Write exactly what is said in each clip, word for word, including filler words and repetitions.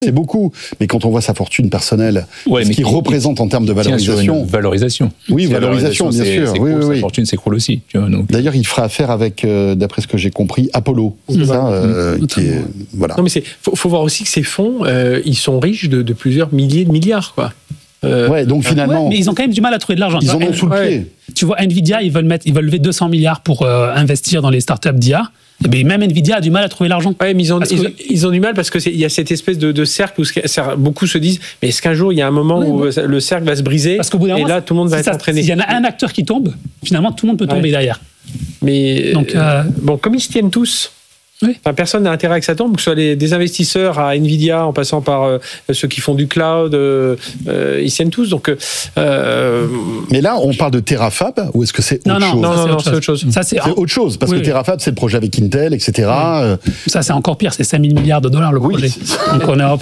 C'est beaucoup, mais quand on voit sa fortune personnelle, ouais, ce qu'il représente en termes de valorisation. Valorisation. Oui, valorisation, bien c'est, sûr. C'est oui, cool, oui, sa oui. fortune s'écroule aussi. Tu vois, donc. D'ailleurs, il fera affaire avec, euh, d'après ce que j'ai compris, Apollo. C'est mmh. ça, euh, mmh. qui est, voilà. Non, mais c'est, faut, faut voir aussi que ces fonds, euh, ils sont riches de, de plusieurs milliers de milliards, quoi. Euh, ouais, donc finalement. Ouais, mais ils ont quand même du mal à trouver de l'argent. Ils en ont sous le pied. Tu vois, Nvidia, ils veulent mettre, ils veulent lever deux cents milliards pour euh, investir dans les startups d'I A. Et bien, même Nvidia a du mal à trouver l'argent. Ouais, mais ils ont, ils, que... ont, ils ont du mal parce qu'il y a cette espèce de, de cercle où beaucoup se disent mais est-ce qu'un jour il y a un moment ouais, où ouais. le cercle va se briser parce qu'au bout d'un moment, et là tout le monde va être ça, entraîné. S'il y en a un acteur qui tombe, finalement tout le monde peut tomber ouais. derrière. Mais donc, euh... bon, comme ils se tiennent tous. Oui. Enfin, personne n'a intérêt à que ça tombe, que ce soit les, des investisseurs à Nvidia, en passant par euh, ceux qui font du cloud, euh, euh, ils tiennent tous. Donc, euh, mais là, on parle de Terafab ou est-ce que c'est autre non, non, chose Non, non, non, c'est autre chose. chose. Ça, c'est, c'est autre chose, parce oui, que Terafab, c'est le projet avec Intel, et cetera. Oui. Ça, c'est encore pire, c'est cinq mille milliards de dollars le projet. Oui, donc, on est en...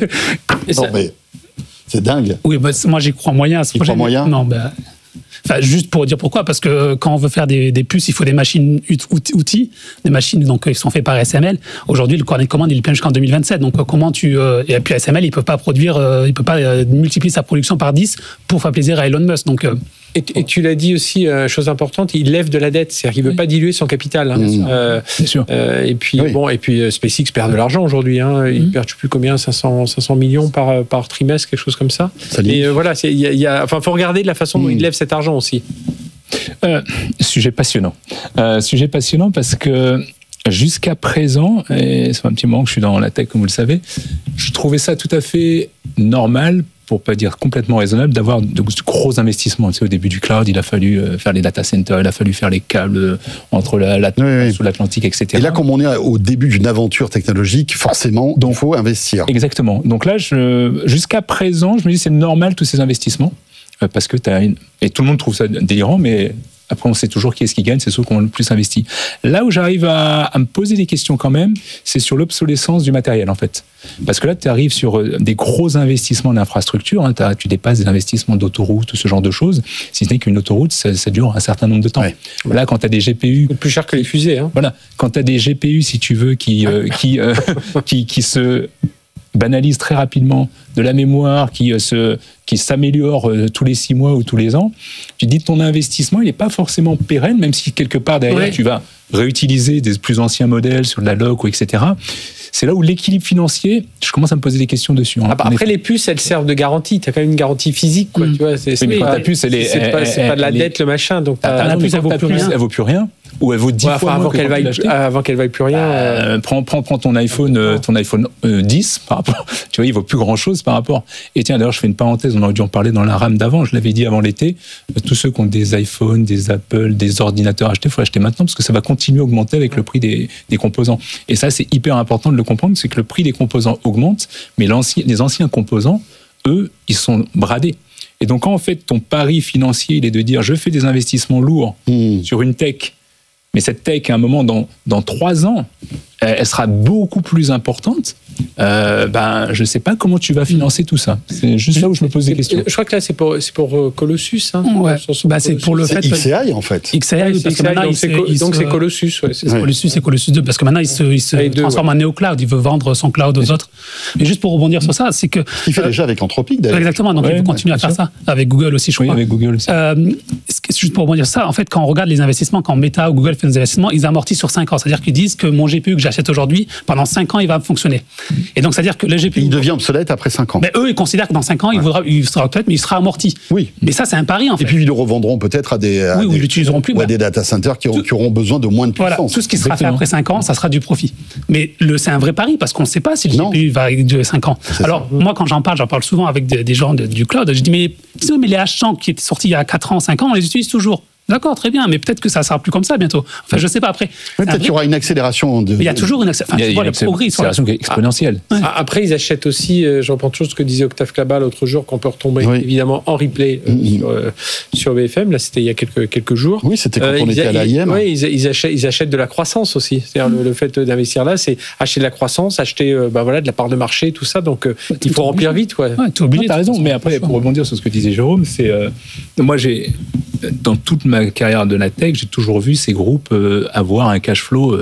non, mais c'est dingue. Oui, bah, moi, j'y crois moyen à ce tu projet. Crois moyen non, ben. Bah... Enfin, juste pour dire pourquoi, parce que quand on veut faire des, des puces, il faut des machines outils, des machines donc qui sont faites par S M L. Aujourd'hui, le carnet de commande il est plein jusqu'en deux mille vingt-sept. Donc comment tu euh, et puis S M L, il peut pas produire, euh, il peut pas euh, multiplier sa production par dix pour faire plaisir à Elon Musk. Donc euh, et, et tu l'as dit aussi, euh, chose importante, il lève de la dette, c'est-à-dire qu'il veut oui. pas diluer son capital. Hein. Mmh. Euh, Bien sûr. Euh, et puis oui. bon, et puis euh, SpaceX perd de l'argent aujourd'hui. Hein. Il mmh. perd je sais plus combien, cinq cents millions par par trimestre, quelque chose comme ça. ça et euh, voilà, il y a, y a, enfin, faut regarder de la façon mmh. dont il lève cet argent aussi. Euh, sujet passionnant. Euh, sujet passionnant parce que jusqu'à présent, et c'est un petit moment que je suis dans la tech comme vous le savez, je trouvais ça tout à fait normal, pour pas dire complètement raisonnable, d'avoir de gros investissements. Tu sais, au début du cloud, il a fallu faire les data centers, il a fallu faire les câbles entre la, la, oui, sous oui. l'Atlantique, et cetera. Et là, comme on est au début d'une aventure technologique, forcément, il faut investir. Exactement. Donc là, je, jusqu'à présent, je me dis c'est normal tous ces investissements. Parce que t'as une... Et tout le monde trouve ça délirant, mais après on sait toujours qui est-ce qui gagne, c'est ceux qui ont le plus investi. Là où j'arrive à, à me poser des questions quand même, c'est sur l'obsolescence du matériel en fait. Parce que là tu arrives sur des gros investissements d'infrastructure, hein, tu dépasses des investissements d'autoroutes ou ce genre de choses, si ce n'est qu'une autoroute, ça, ça dure un certain nombre de temps. Ouais. Là quand tu as des G P U... C'est plus cher que les fusées. Hein. Voilà, quand tu as des G P U, si tu veux, qui, euh, qui, euh, qui, qui se... banalise très rapidement, de la mémoire qui, euh, se, qui s'améliore euh, tous les six mois ou tous les ans, tu te dis ton investissement, il n'est pas forcément pérenne, même si quelque part derrière, ouais. tu vas réutiliser des plus anciens modèles sur de la loc ou et cetera. C'est là où l'équilibre financier, je commence à me poser des questions dessus. Ah bah après, les puces, elles servent de garantie. Tu as quand même une garantie physique. Quoi, mmh. tu vois, c'est, oui, mais quand ta puce, elle est... C'est, elle, pas, c'est elle, pas de la dette, est, le machin. Donc t'as, t'as, la puce, elle vaut plus rien. Elle vaut plus rien. Ou elle vaut dix ouais, fois enfin, moins avant que qu'elle vaille, avant qu'elle vaille plus rien. Euh, prends, prends, prends ton iPhone, euh, ton iPhone euh, dix par rapport. Tu vois, il vaut plus grand chose par rapport. Et tiens, d'ailleurs, je fais une parenthèse. On aurait dû en parler dans la RAM d'avant. Je l'avais dit avant l'été. Euh, tous ceux qui ont des iPhones, des Apple, des ordinateurs achetés, il faut acheter maintenant parce que ça va continuer à augmenter avec le prix des, des composants. Et ça, c'est hyper important de le comprendre, c'est que le prix des composants augmente, mais les anciens composants, eux, ils sont bradés. Et donc, quand en fait, ton pari financier, il est de dire, je fais des investissements lourds mmh. sur une tech. Mais cette tech, à un moment, dans, dans trois ans, elle sera beaucoup plus importante. Euh, ben, je ne sais pas comment tu vas financer tout ça. C'est juste là où je me pose des questions. Je crois que là, c'est pour, c'est pour Colossus. Hein, ouais. bah, c'est pour le c'est fait. X A I, en fait. X A I, oui, parce X A I, que maintenant, donc, il c'est, se, il donc se, c'est Colossus. Ouais, c'est ouais. Colossus, c'est Colossus deux, parce que maintenant, il se, il se deux, transforme ouais. en néo-cloud. Il veut vendre son cloud aux autres. Mais juste pour rebondir sur ça, c'est que. Ce qu'il fait euh, déjà avec Anthropic, d'ailleurs. Exactement, donc ouais, il veut continuer ouais, à faire sûr. ça. Avec Google aussi, je crois. Oui, avec Google aussi. Euh, juste pour rebondir sur ça, en fait, quand on regarde les investissements, quand Meta ou Google fait des investissements, ils amortissent sur cinq ans. C'est-à-dire qu'ils disent que mon G P U que j'achète aujourd'hui, pendant cinq ans, il va fonctionner. Et donc, c'est-à-dire que le G P U. Il devient obsolète après cinq ans. Mais eux, ils considèrent que dans cinq ans, ouais. il, vaudra, il sera obsolète, mais il sera amorti. Oui. Mais ça, c'est un pari, en fait. Et puis, ils le revendront peut-être à des. À oui, ou des, ils l'utiliseront plus. Ou bah. à des data centers qui, tout, qui auront besoin de moins de puissance. Voilà, tout ce qui sera Exactement. fait après cinq ans, ça sera du profit. Mais le, c'est un vrai pari, parce qu'on ne sait pas si le non. G P U va durer cinq ans. C'est Alors, ça. moi, quand j'en parle, j'en parle souvent avec des, des gens de, du cloud. Je dis, mais, mais les H cent qui étaient sortis il y a quatre ans, cinq ans, on les utilise toujours. D'accord, très bien, mais peut-être que ça ne sera plus comme ça bientôt. Enfin, je ne sais pas après. Peut-être qu'il y aura une accélération. De... Il y a toujours une, accé... enfin, il y a, tu vois, une le progrès, accélération exponentielle. Ah, ouais. Après, ils achètent aussi, euh, je reprends toujours ce que disait Octave Klaba l'autre jour, qu'on peut retomber oui. évidemment en replay euh, mmh. sur, euh, sur B F M. Là, c'était il y a quelques, quelques jours. Oui, c'était quand euh, on ils, était à l'A I M. Oui, ils, ils, achètent, ils achètent de la croissance aussi. C'est-à-dire mmh. le, le fait d'investir là, c'est acheter de la croissance, acheter euh, bah, voilà, de la part de marché, tout ça. Donc, euh, ouais, il faut remplir vite. Ouais. Ouais, tu as raison, mais après, pour rebondir sur ce que disait Jérôme, c'est euh, moi, j'ai dans toute ma carrière de la tech, j'ai toujours vu ces groupes euh, avoir un cash flow. Euh,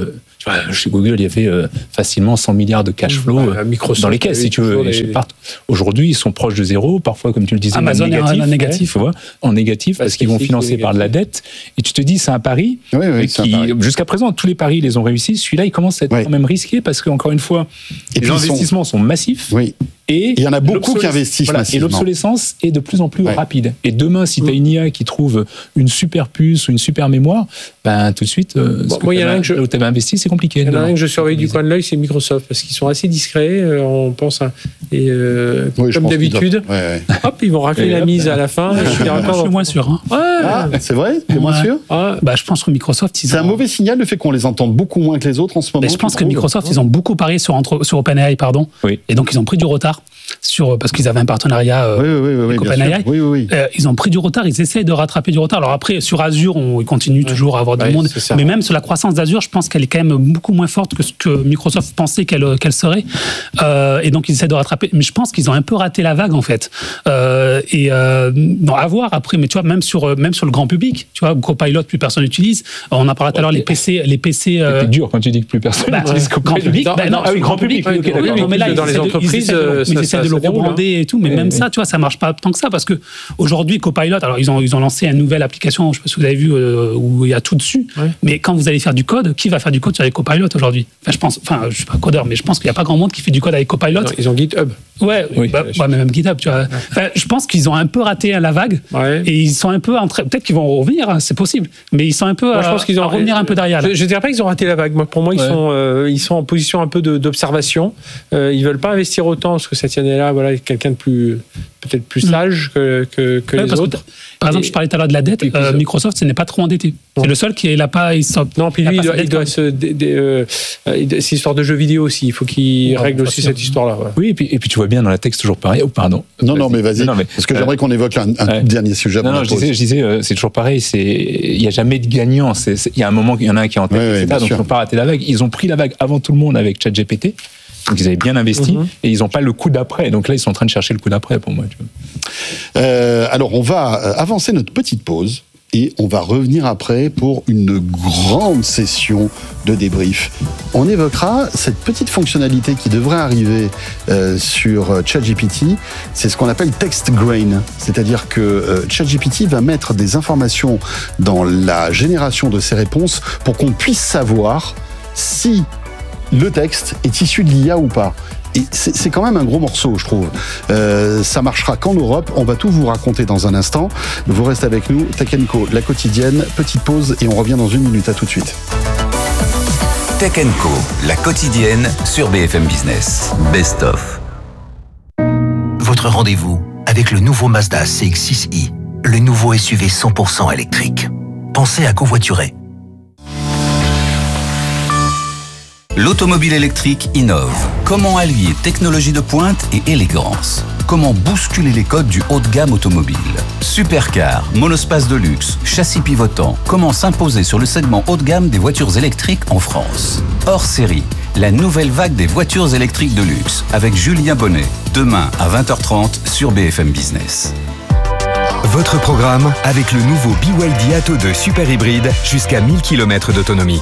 chez Google, il y avait euh, facilement cent milliards de cash flow bah, euh, dans les caisses, si tu veux. Les... Aujourd'hui, ils sont proches de zéro, parfois, comme tu le disais, Amazon en négatif. En négatif, tu vois, en négatif parce qu'ils vont financer par de la dette. Et tu te dis, c'est un pari. Oui, oui, qui, un pari. Jusqu'à présent, tous les paris, ils les ont réussi. Celui-là, il commence à être oui. quand même risqué parce qu'encore une fois, et les investissements sont... sont massifs. Oui. Et il y en a beaucoup qui investissent voilà, massivement. Et l'obsolescence est de plus en plus ouais. rapide. Et demain, si tu as une I A qui trouve une super puce ou une super mémoire, ben tout de suite, euh, bon, moi, il y en a un que je... tu avais investi, c'est compliqué. Il y en a un que je surveille du coin de l'œil, c'est Microsoft, parce qu'ils sont assez discrets, euh, on pense. À, et euh, oui, comme d'habitude, ouais, ouais. hop, ils vont racler la mise à la fin. Je suis, je suis moins sûr. Hein. Ouais. Ah, c'est vrai, t'es ouais. moins sûr. Ah, bah, je pense que Microsoft, c'est ont... un mauvais signal le fait qu'on les entende beaucoup moins que les autres en ce moment. Mais je pense que Microsoft, ils ont beaucoup parié sur entre, sur OpenAI, pardon, oui. et donc ils ont pris du retard. Sur, parce qu'ils avaient un partenariat euh, oui, oui, oui, avec oui, OpenAI. Oui, oui, oui. Euh, ils ont pris du retard, ils essaient de rattraper du retard. Alors après, sur Azure, on, ils continuent ouais. toujours à avoir du ouais, monde. Mais même sur la croissance d'Azure, je pense qu'elle est quand même beaucoup moins forte que ce que Microsoft pensait qu'elle, qu'elle serait. Euh, et donc, ils essaient de rattraper. Mais je pense qu'ils ont un peu raté la vague, en fait. Euh, et euh, bon, à voir après, mais tu vois, même sur, même sur le grand public, tu vois, Copilot, plus personne n'utilise. On a parlé tout à l'heure, les P C. Les P C euh... c'est dur quand tu dis que plus personne bah, n'utilise Copilot. Grand public, bah, non, ah oui, grand public. public. Okay, oui, mais là, dans les entreprises, ils essaient de le rebrander et tout, mais oui, même oui. ça, tu vois, ça marche pas tant que ça parce que aujourd'hui, Copilot, alors ils ont ils ont lancé une nouvelle application, je sais pas si vous avez vu, euh, où il y a tout dessus. Ouais. Mais quand vous allez faire du code, qui va faire du code sur les Copilot aujourd'hui ? Enfin, je pense, enfin, je suis pas codeur, mais je pense qu'il y a pas grand monde qui fait du code avec Copilot. Non, ils ont GitHub. Ouais, oui. bah, ouais, mais même GitHub, tu vois. Ouais. Enfin, je pense qu'ils ont un peu raté la vague ouais. et ils sont un peu en train. Peut-être qu'ils vont revenir, hein, c'est possible, mais ils sont un peu. Moi, je pense qu'ils ont à revenir un peu derrière. Là. Je, je dirais pas qu'ils ont raté la vague. Moi, pour moi, ils ouais. sont euh, ils sont en position un peu de, d'observation. Euh, ils veulent pas investir autant parce que Satya Nadella, voilà, quelqu'un de plus peut-être plus sage que, que, que ouais, les autres. Que, par exemple, et, je parlais tout à l'heure de la dette. Euh, Microsoft, ce n'est pas trop endetté. Non. C'est le seul qui n'a pas. Il non, puis lui, il doit, il doit se. Des, des, euh, c'est histoire de jeux vidéo aussi. Il faut qu'il ouais, règle aussi cette histoire-là. Ouais. Oui, et puis, et puis tu vois bien dans la texte toujours pareil. Oh, pardon. Non, non, mais vas-y. Non, mais, parce que euh, j'aimerais qu'on évoque un, un ouais. dernier sujet. Non, non, je disais, je disais euh, c'est toujours pareil. Il n'y a jamais de gagnant. Il y a un moment, il y en a un qui est en tête. Ouais, ouais, donc sûr. Ils n'ont pas raté la vague. Ils ont pris la vague avant tout le monde avec ChatGPT. Donc ils avaient bien investi mm-hmm. et ils n'ont pas le coup d'après. Donc là, ils sont en train de chercher le coup d'après pour moi. Tu vois. Euh, alors, on va avancer notre petite pause et on va revenir après pour une grande session de débrief. On évoquera cette petite fonctionnalité qui devrait arriver euh, sur ChatGPT. C'est ce qu'on appelle text grain. C'est-à-dire que euh, ChatGPT va mettre des informations dans la génération de ses réponses pour qu'on puisse savoir si le texte est issu de l'I A ou pas. Et c'est, c'est quand même un gros morceau, je trouve. Euh, ça marchera qu'en Europe. On va tout vous raconter dans un instant. Vous restez avec nous. Tech and Co, la quotidienne. Petite pause et on revient dans une minute. À tout de suite. Tech and Co, la quotidienne sur B F M Business. Best of. Votre rendez-vous avec le nouveau Mazda C X six i, le nouveau S U V cent pour cent électrique. Pensez à covoiturer. L'automobile électrique innove. Comment allier technologie de pointe et élégance ? Comment bousculer les codes du haut de gamme automobile ? Supercar, monospace de luxe, châssis pivotant. Comment s'imposer sur le segment haut de gamme des voitures électriques en France ? Hors série, la nouvelle vague des voitures électriques de luxe avec Julien Bonnet. Demain à vingt heures trente sur B F M Business. Votre programme avec le nouveau B Y D Atto deux super hybride jusqu'à mille kilomètres d'autonomie.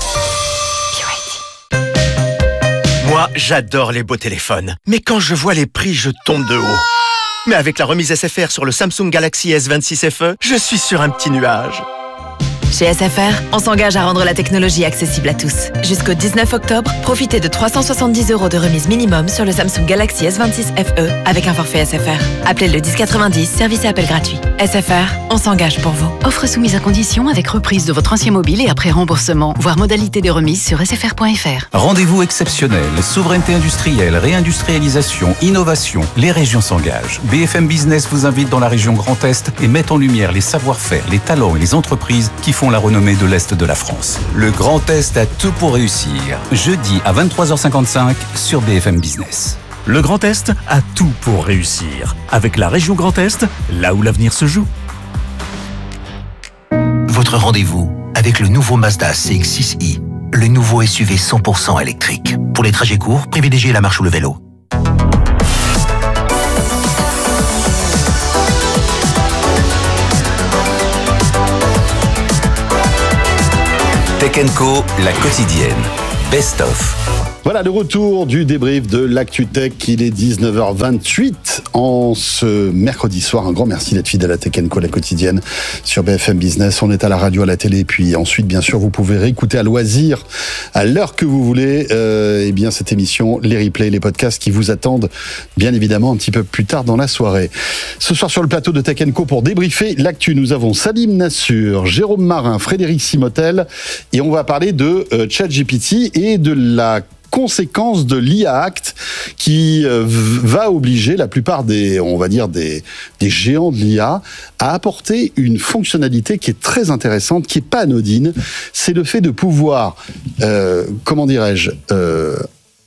Moi, j'adore les beaux téléphones. Mais quand je vois les prix, je tombe de haut. Mais avec la remise S F R sur le Samsung Galaxy S vingt-six F E, je suis sur un petit nuage. Chez S F R, on s'engage à rendre la technologie accessible à tous. Jusqu'au dix-neuf octobre, profitez de trois cent soixante-dix euros de remise minimum sur le Samsung Galaxy S vingt-six F E avec un forfait S F R. Appelez le dix quatre-vingt-dix, service et appel gratuit. S F R, on s'engage pour vous. Offre soumise à condition avec reprise de votre ancien mobile et après remboursement. Voir modalité de remise sur s f r point f r. Rendez-vous exceptionnel, souveraineté industrielle, réindustrialisation, innovation. Les régions s'engagent. B F M Business vous invite dans la région Grand Est et met en lumière les savoir-faire, les talents et les entreprises qui font la renommée de l'Est de la France. Le Grand Est a tout pour réussir. Jeudi à vingt-trois heures cinquante-cinq sur B F M Business. Le Grand Est a tout pour réussir. Avec la région Grand Est, là où l'avenir se joue. Votre rendez-vous avec le nouveau Mazda C X six i, le nouveau S U V cent pour cent électrique. Pour les trajets courts, privilégiez la marche ou le vélo. Tech and Co, la quotidienne. best-of. Voilà le retour du débrief de l'ActuTech. Il est dix-neuf heures vingt-huit en ce mercredi soir. Un grand merci d'être fidèle à Tech and Co, la quotidienne sur B F M Business. On est à la radio, à la télé, puis ensuite, bien sûr, vous pouvez réécouter à loisir, à l'heure que vous voulez, euh, eh bien cette émission, les replays, les podcasts qui vous attendent, bien évidemment, un petit peu plus tard dans la soirée. Ce soir sur le plateau de Tech and Co pour débriefer l'actu, nous avons Salim Nassur, Jérôme Marin, Frédéric Simotel, et on va parler de euh, ChatGPT et de la conséquence de l'I A Act qui euh, va obliger la plupart des, on va dire, des, des géants de l'I A à apporter une fonctionnalité qui est très intéressante, qui est pas anodine. C'est le fait de pouvoir, euh, comment dirais-je, euh,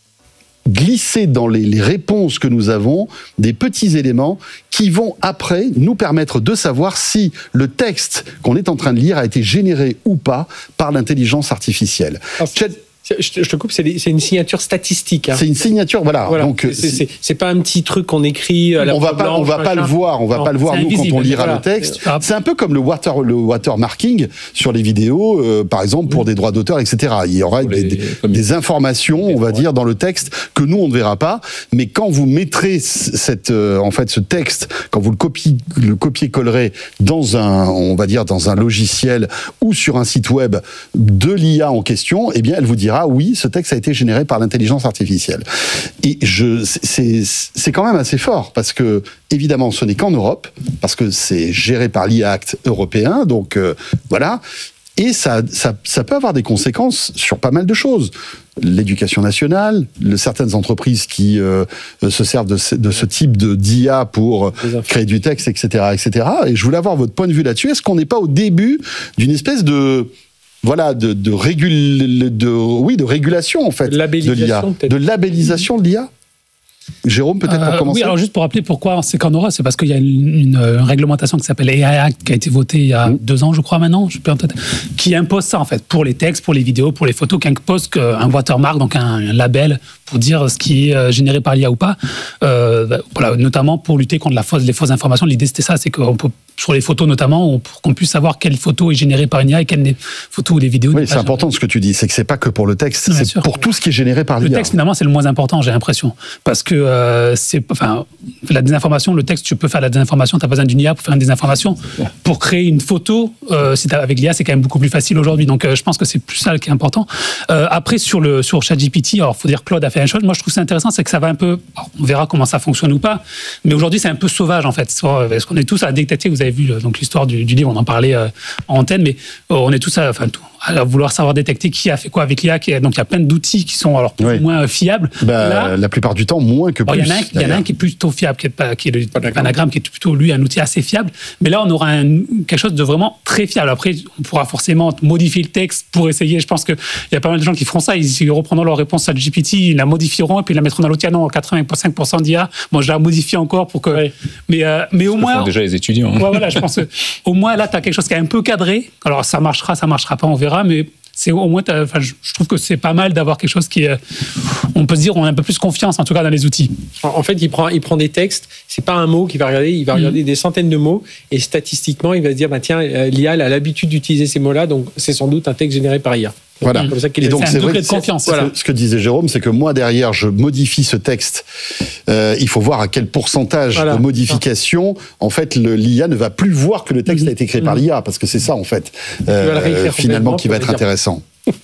glisser dans les, les réponses que nous avons des petits éléments qui vont après nous permettre de savoir si le texte qu'on est en train de lire a été généré ou pas par l'intelligence artificielle. Ah, Je te, je te coupe, c'est, des, c'est une signature statistique. Hein. C'est une signature, voilà. voilà. Donc c'est, c'est, c'est pas un petit truc qu'on écrit à la on va pas, blanche, on va pas le voir, on va non, pas le voir nous invisible, quand on lira voilà. le texte. C'est un peu comme le water, le watermarking sur les vidéos, euh, par exemple pour oui. des droits d'auteur, et cetera. Il y aura des, les, des, des informations, on va dire, dans le texte que nous on ne verra pas. Mais quand vous mettrez cette, euh, en fait, ce texte, quand vous le copiez, le copier-collerez dans un, on va dire, dans un logiciel ou sur un site web de l'I A en question, eh bien, elle vous dira. Ah oui, ce texte a été généré par l'intelligence artificielle. Et je, c'est, c'est quand même assez fort, parce que, évidemment, ce n'est qu'en Europe, parce que c'est géré par l'I A Act européen, donc euh, voilà. Et ça, ça, ça peut avoir des conséquences sur pas mal de choses. L'éducation nationale, le, certaines entreprises qui euh, se servent de ce, de ce type de d'I A pour créer du texte, et cetera, et cetera. Et je voulais avoir votre point de vue là-dessus. Est-ce qu'on n'est pas au début d'une espèce de... Voilà, de, de, régul, de, oui, de régulation, en fait, de l'I A. De labellisation de l'I A. Jérôme, peut-être pour euh, commencer. Oui, alors juste pour rappeler pourquoi c'est qu'en Europe, c'est parce qu'il y a une, une, une réglementation qui s'appelle A I Act qui a été votée il y a mmh. deux ans, je crois maintenant, je peux en tête, qui impose ça en fait pour les textes, pour les vidéos, pour les photos, qui impose un watermark, donc un, un label pour dire ce qui est généré par l'I A ou pas. Euh, voilà, notamment pour lutter contre la fausse, les fausses informations. L'idée c'était ça, c'est qu'on peut sur les photos notamment, on, pour qu'on puisse savoir quelle photo est générée par une I A et quelle photo ou les vidéos. Oui, c'est important ce que tu dis, c'est que c'est pas que pour le texte, non, c'est sûr. Pour tout ce qui est généré par l'I A. Le texte finalement c'est le moins important, j'ai l'impression, parce que euh, c'est, enfin, la désinformation, le texte, tu peux faire la désinformation, tu n'as pas besoin d'une I A pour faire une désinformation. Pour créer une photo, euh, c'est avec l'I A, c'est quand même beaucoup plus facile aujourd'hui. Donc, euh, je pense que c'est plus ça qui est important. Euh, après, sur le sur ChatGPT, alors faut dire Claude a fait une chose. Moi, je trouve ça intéressant, c'est que ça va un peu. Alors, on verra comment ça fonctionne ou pas. Mais aujourd'hui, c'est un peu sauvage en fait. Parce qu'on est tous à détecter. Vous avez vu donc l'histoire du, du livre, on en parlait euh, en antenne, mais euh, on est tous à, enfin, tout, à vouloir savoir détecter qui a fait quoi avec l'I A. Qui est, donc, il y a plein d'outils qui sont alors plus oui. ou moins fiables. Bah, Là, la plupart du temps, moins que plus. Il y en a un, il y en a un qui est plutôt fiable, qui est, pas, qui est le Panagram, qui est plutôt, lui, un outil assez fiable. Mais là, on aura un, quelque chose de vraiment très fiable. Après, on pourra forcément modifier le texte pour essayer. Je pense qu'il y a pas mal de gens qui feront ça. Ils, ils reprendront leur réponse à G P T, ils la modifieront et puis ils la mettront dans l'outil. Ah non, quatre-vingt-cinq pour cent d'I A. Bon, je la modifie encore pour que. Oui. Mais, euh, mais au Ce moins. déjà les étudiants. Ouais, voilà, je pense que au moins là, tu as quelque chose qui est un peu cadré. Alors, ça marchera, ça marchera pas, on verra, mais. C'est au moins, enfin, je trouve que c'est pas mal d'avoir quelque chose qui est, on peut se dire, on a un peu plus confiance en tout cas dans les outils. En fait, il prend, il prend des textes. C'est pas un mot qu'il va regarder, il va regarder mmh. des centaines de mots et statistiquement, il va se dire, bah tiens, l'I A elle a l'habitude d'utiliser ces mots-là, donc c'est sans doute un texte généré par I A. Voilà. Comme ça qu'il et donc c'est c'est un vrai degré de confiance. C'est, voilà. Ce que disait Jérôme, c'est que moi derrière, je modifie ce texte. Euh, il faut voir à quel pourcentage voilà. de modification, en fait, le, l'I A ne va plus voir que le texte mmh. a été créé mmh. par l'I A, parce que c'est ça en fait, euh, finalement, qui va être intéressant.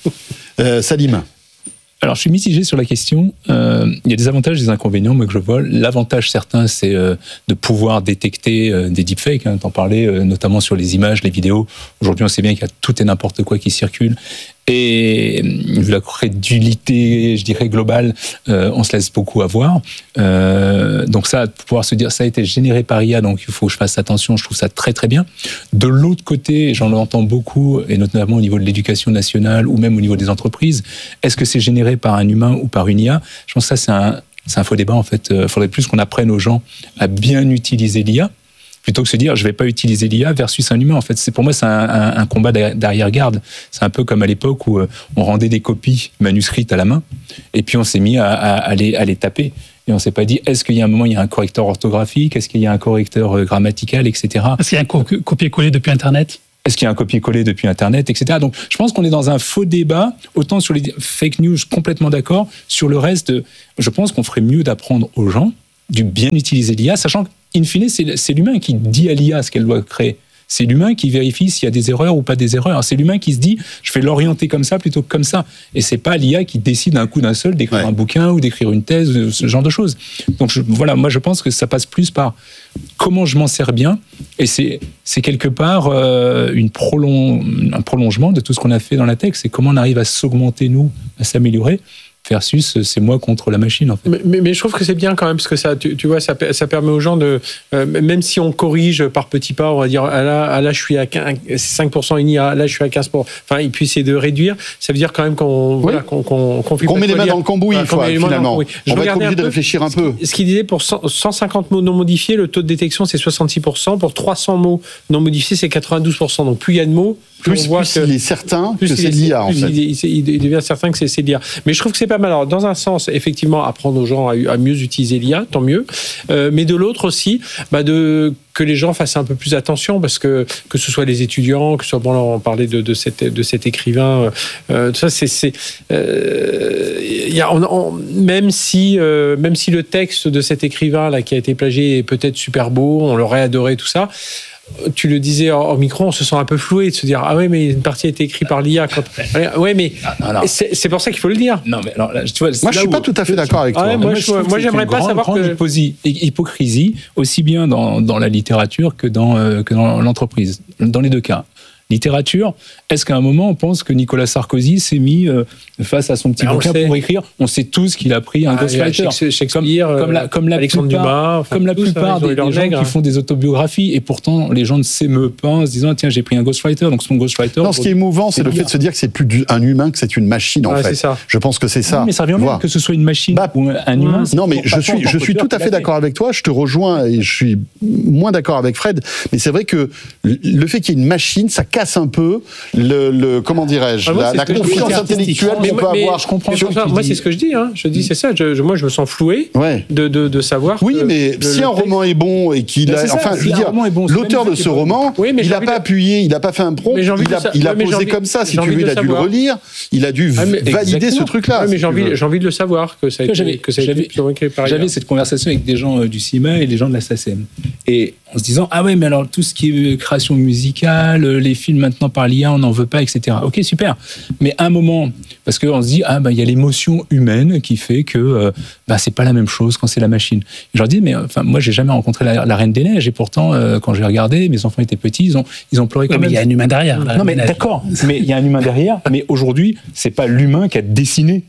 euh, Salim. Alors, je suis mitigé sur la question. Euh, il y a des avantages et des inconvénients, moi, que je vois. L'avantage certain, c'est euh, de pouvoir détecter euh, des deepfakes. Hein, t'en parlais, euh, notamment sur les images, les vidéos. Aujourd'hui, on sait bien qu'il y a tout et n'importe quoi qui circule. Et vu la crédulité, je dirais, globale, euh, on se laisse beaucoup avoir. Euh, donc ça, pouvoir se dire, ça a été généré par I A, donc il faut que je fasse attention, je trouve ça très très bien. De l'autre côté, j'en entends beaucoup, et notamment au niveau de l'éducation nationale, ou même au niveau des entreprises, est-ce que c'est généré par un humain ou par une I A ? Je pense que ça, c'est un, c'est un faux débat, en fait. Il faudrait plus qu'on apprenne aux gens à bien utiliser l'I A, plutôt que se dire, je ne vais pas utiliser l'I A versus un humain. En fait, c'est, pour moi, c'est un, un, un combat d'arrière-garde. C'est un peu comme à l'époque où on rendait des copies manuscrites à la main, et puis on s'est mis à, à, à, les, à les taper. Et on ne s'est pas dit, est-ce qu'il y a un moment, il y a un correcteur orthographique, est-ce qu'il y a un correcteur grammatical, et cetera. Est-ce qu'il y a un co- copier-coller depuis Internet ? Est-ce qu'il y a un copier-coller depuis Internet, et cetera. Donc, je pense qu'on est dans un faux débat, autant sur les fake news, complètement d'accord. Sur le reste, je pense qu'on ferait mieux d'apprendre aux gens de bien utiliser l'I A, sachant qu'in fine, c'est, c'est l'humain qui dit à l'I A ce qu'elle doit créer. C'est l'humain qui vérifie s'il y a des erreurs ou pas des erreurs. C'est l'humain qui se dit, je vais l'orienter comme ça plutôt que comme ça. Et c'est pas l'I A qui décide d'un coup d'un seul d'écrire ouais. un bouquin ou d'écrire une thèse, ce genre de choses. Donc je, voilà, moi je pense que ça passe plus par comment je m'en sers bien. Et c'est, c'est quelque part euh, une prolong, un prolongement de tout ce qu'on a fait dans la tech. C'est comment on arrive à s'augmenter, nous, à s'améliorer. Versus c'est moi contre la machine en fait. Mais, mais, mais je trouve que c'est bien quand même parce que ça, tu, tu vois, ça, ça permet aux gens de, euh, même si on corrige par petits pas, on va dire ah là, ah là je suis à cinq pour cent une I A, là je suis à quinze pour cent. Enfin, et puis c'est de réduire. Ça veut dire quand même qu'on, oui. voilà, qu'on, qu'on, qu'on, qu'on met les mains dans le cambouis, voilà, quoi, finalement. On va être obligé de réfléchir un peu. Ce qu'il disait pour cent, cent cinquante mots non modifiés, le taux de détection c'est soixante-six pour cent. Pour trois cents mots non modifiés, c'est quatre-vingt-douze pour cent. Donc plus il y a de mots, plus, plus, on voit plus que, il est certain que c'est l'I A en fait. Il, il, il devient certain que c'est, c'est l'I A. Mais je trouve que c'est pas mal. Alors dans un sens, effectivement, apprendre aux gens à, à mieux utiliser l'I A, tant mieux. Euh, mais de l'autre aussi, bah de que les gens fassent un peu plus attention parce que que ce soit les étudiants, que ce soit bon là on parlait de de cet de cet écrivain, euh, tout ça c'est c'est euh, y a on, on, même si euh, même si le texte de cet écrivain là qui a été plagié est peut-être super beau, on l'aurait adoré tout ça. Tu le disais en micro, on se sent un peu floué de se dire ah ouais mais une partie a été écrite par l'I A. Quand... Ouais mais non, non. C'est, c'est pour ça qu'il faut le dire. Non mais alors là, tu vois, moi je suis pas tout à fait d'accord avec toi. Ouais, moi, moi, je, moi j'aimerais pas grande, savoir grande que hypocrisie aussi bien dans dans la littérature que dans euh, que dans l'entreprise, dans les deux cas. Littérature, est-ce qu'à un moment on pense que Nicolas Sarkozy s'est mis euh, face à son petit bouquin pour écrire? On sait tous qu'il a pris un ah, ghostwriter. Shakespeare, comme, comme la, comme la Alexandre plupart, Dumas, enfin, comme la plupart ça, des, des gens nègre, qui font des autobiographies, et pourtant les gens ne s'émeuvent pas en se disant tiens j'ai pris un ghostwriter, donc son ghostwriter. Non, ce qui est émouvant, c'est, c'est le fait de se dire que c'est plus du, un humain, que c'est une machine en ouais, fait. C'est ça. Je pense que c'est ça. Oui, mais ça revient même que ce soit une machine bah, ou un humain. Non, mais je suis, je suis tout à fait d'accord avec toi. Je te rejoins et je suis moins d'accord avec Fred. Mais c'est vrai que le fait qu'il y ait une machine, ça casse un peu. Le, le comment dirais-je, ah, moi, la, la confiance intellectuelle qu'on peut avoir. Je comprends. Moi, c'est ce que je dis. Hein. Je dis, c'est ça. Je, je, moi, je me sens floué ouais. de, de, de savoir. Oui, que mais le, si le un texte... roman est bon et qu'il ben, a, ça, enfin, si je veux dire, bon, l'auteur de ce roman, oui, il n'a pas de... appuyé, il n'a pas fait un prompt, il a, il a posé comme ça. Si tu veux, il a dû le relire, il a dû valider ce truc-là. Mais j'ai envie, j'ai envie de le savoir que ça a été, que ça a été écrit par. J'avais cette conversation avec des gens du cinéma et des gens de la S A C E M, et en se disant ah ouais, mais alors tout ce qui est création musicale, les films maintenant par l'I A, on n'en veut pas, et cetera. Ok, super. Mais à un moment, parce qu'on se dit, ah, bah, il y a l'émotion humaine qui fait que, euh, bah, c'est pas la même chose quand c'est la machine. Et je leur dis, mais, enfin, moi, j'ai jamais rencontré la, la Reine des Neiges, et pourtant, euh, quand j'ai regardé, mes enfants étaient petits, ils ont, ils ont pleuré quand ouais, même. Mais il y a un humain derrière. Non, mais d'accord. Mais il y a un humain derrière, mais aujourd'hui, c'est pas l'humain qui a dessiné.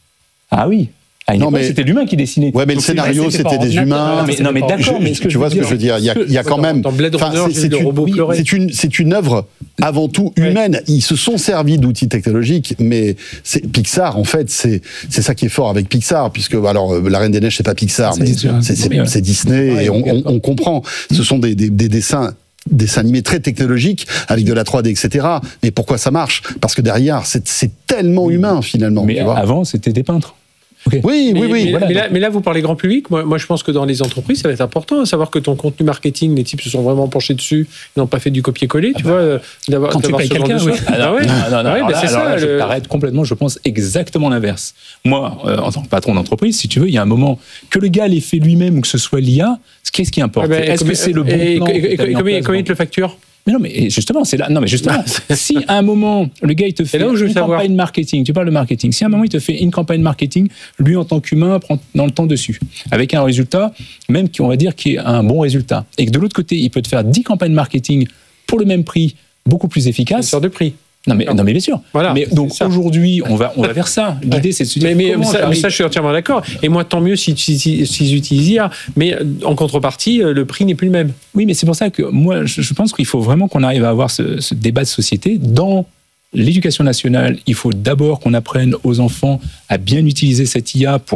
Ah oui. Ah, non, mais c'était l'humain qui dessinait. Ouais, mais le scénario, c'était, c'était des humains. Mais, non, mais d'accord. Je, mais ce que tu vois ce que je veux dire. Il y a, il y a quand même. C'est, c'est, une, oui, c'est une, c'est une œuvre avant tout humaine. Ouais. Ils se sont servis d'outils technologiques, mais c'est, Pixar, en fait, c'est, c'est ça qui est fort avec Pixar, puisque alors La Reine des Neiges, c'est pas Pixar, c'est mais Disney, c'est, c'est, c'est, c'est Disney, ouais, et on, on, on comprend. Ce sont des, des, des dessins. Dessins animés très technologiques avec de la trois D, et cetera. Mais pourquoi ça marche? Parce que derrière, c'est, c'est tellement humain finalement. Mais tu vois. Avant, c'était des peintres. Okay. Oui, mais, oui, oui. Mais, voilà. mais, là, mais là, vous parlez grand public. Moi, moi, je pense que dans les entreprises, ça va être important, à savoir que ton contenu marketing, les types se sont vraiment penchés dessus, ils n'ont pas fait du copier-coller, ah tu bah, vois. D'avoir, quand d'avoir tu payes quelqu'un, oui. Ah non, ouais. non, non, non, ouais, bah, c'est alors ça. Là, le... Je t'arrête complètement. Je pense exactement l'inverse. Moi, euh, en tant que patron d'entreprise, si tu veux, il y a un moment que le gars l'ait fait lui-même ou que ce soit l'I A, qu'est-ce qui importe? Ah bah, Est-ce que c'est le bon et, plan? Et, et, combien il te le facture? Mais non, mais justement, c'est là. Non, mais justement, si à un moment le gars il te fait une campagne marketing, tu parles de marketing. Si à un moment il te fait une campagne marketing, lui en tant qu'humain prend dans le temps dessus, avec un résultat, même qui on va dire qui est un bon résultat, et que de l'autre côté il peut te faire dix campagnes marketing pour le même prix, beaucoup plus efficace. Sur de prix. Non mais, non mais bien sûr. Voilà, mais donc aujourd'hui, on va, on va vers ça. L'idée, ouais. c'est de se dire. Mais, mais, mais, ça, mais ça, je suis entièrement d'accord. Et moi, tant mieux s'ils si, si, si utilisent I A. Mais en contrepartie, le prix n'est plus le même. Oui, mais c'est pour ça que moi, je, je pense qu'il faut vraiment qu'on arrive à avoir ce, ce débat de société dans l'éducation nationale. Il faut d'abord qu'on apprenne aux enfants à bien utiliser cette I A pour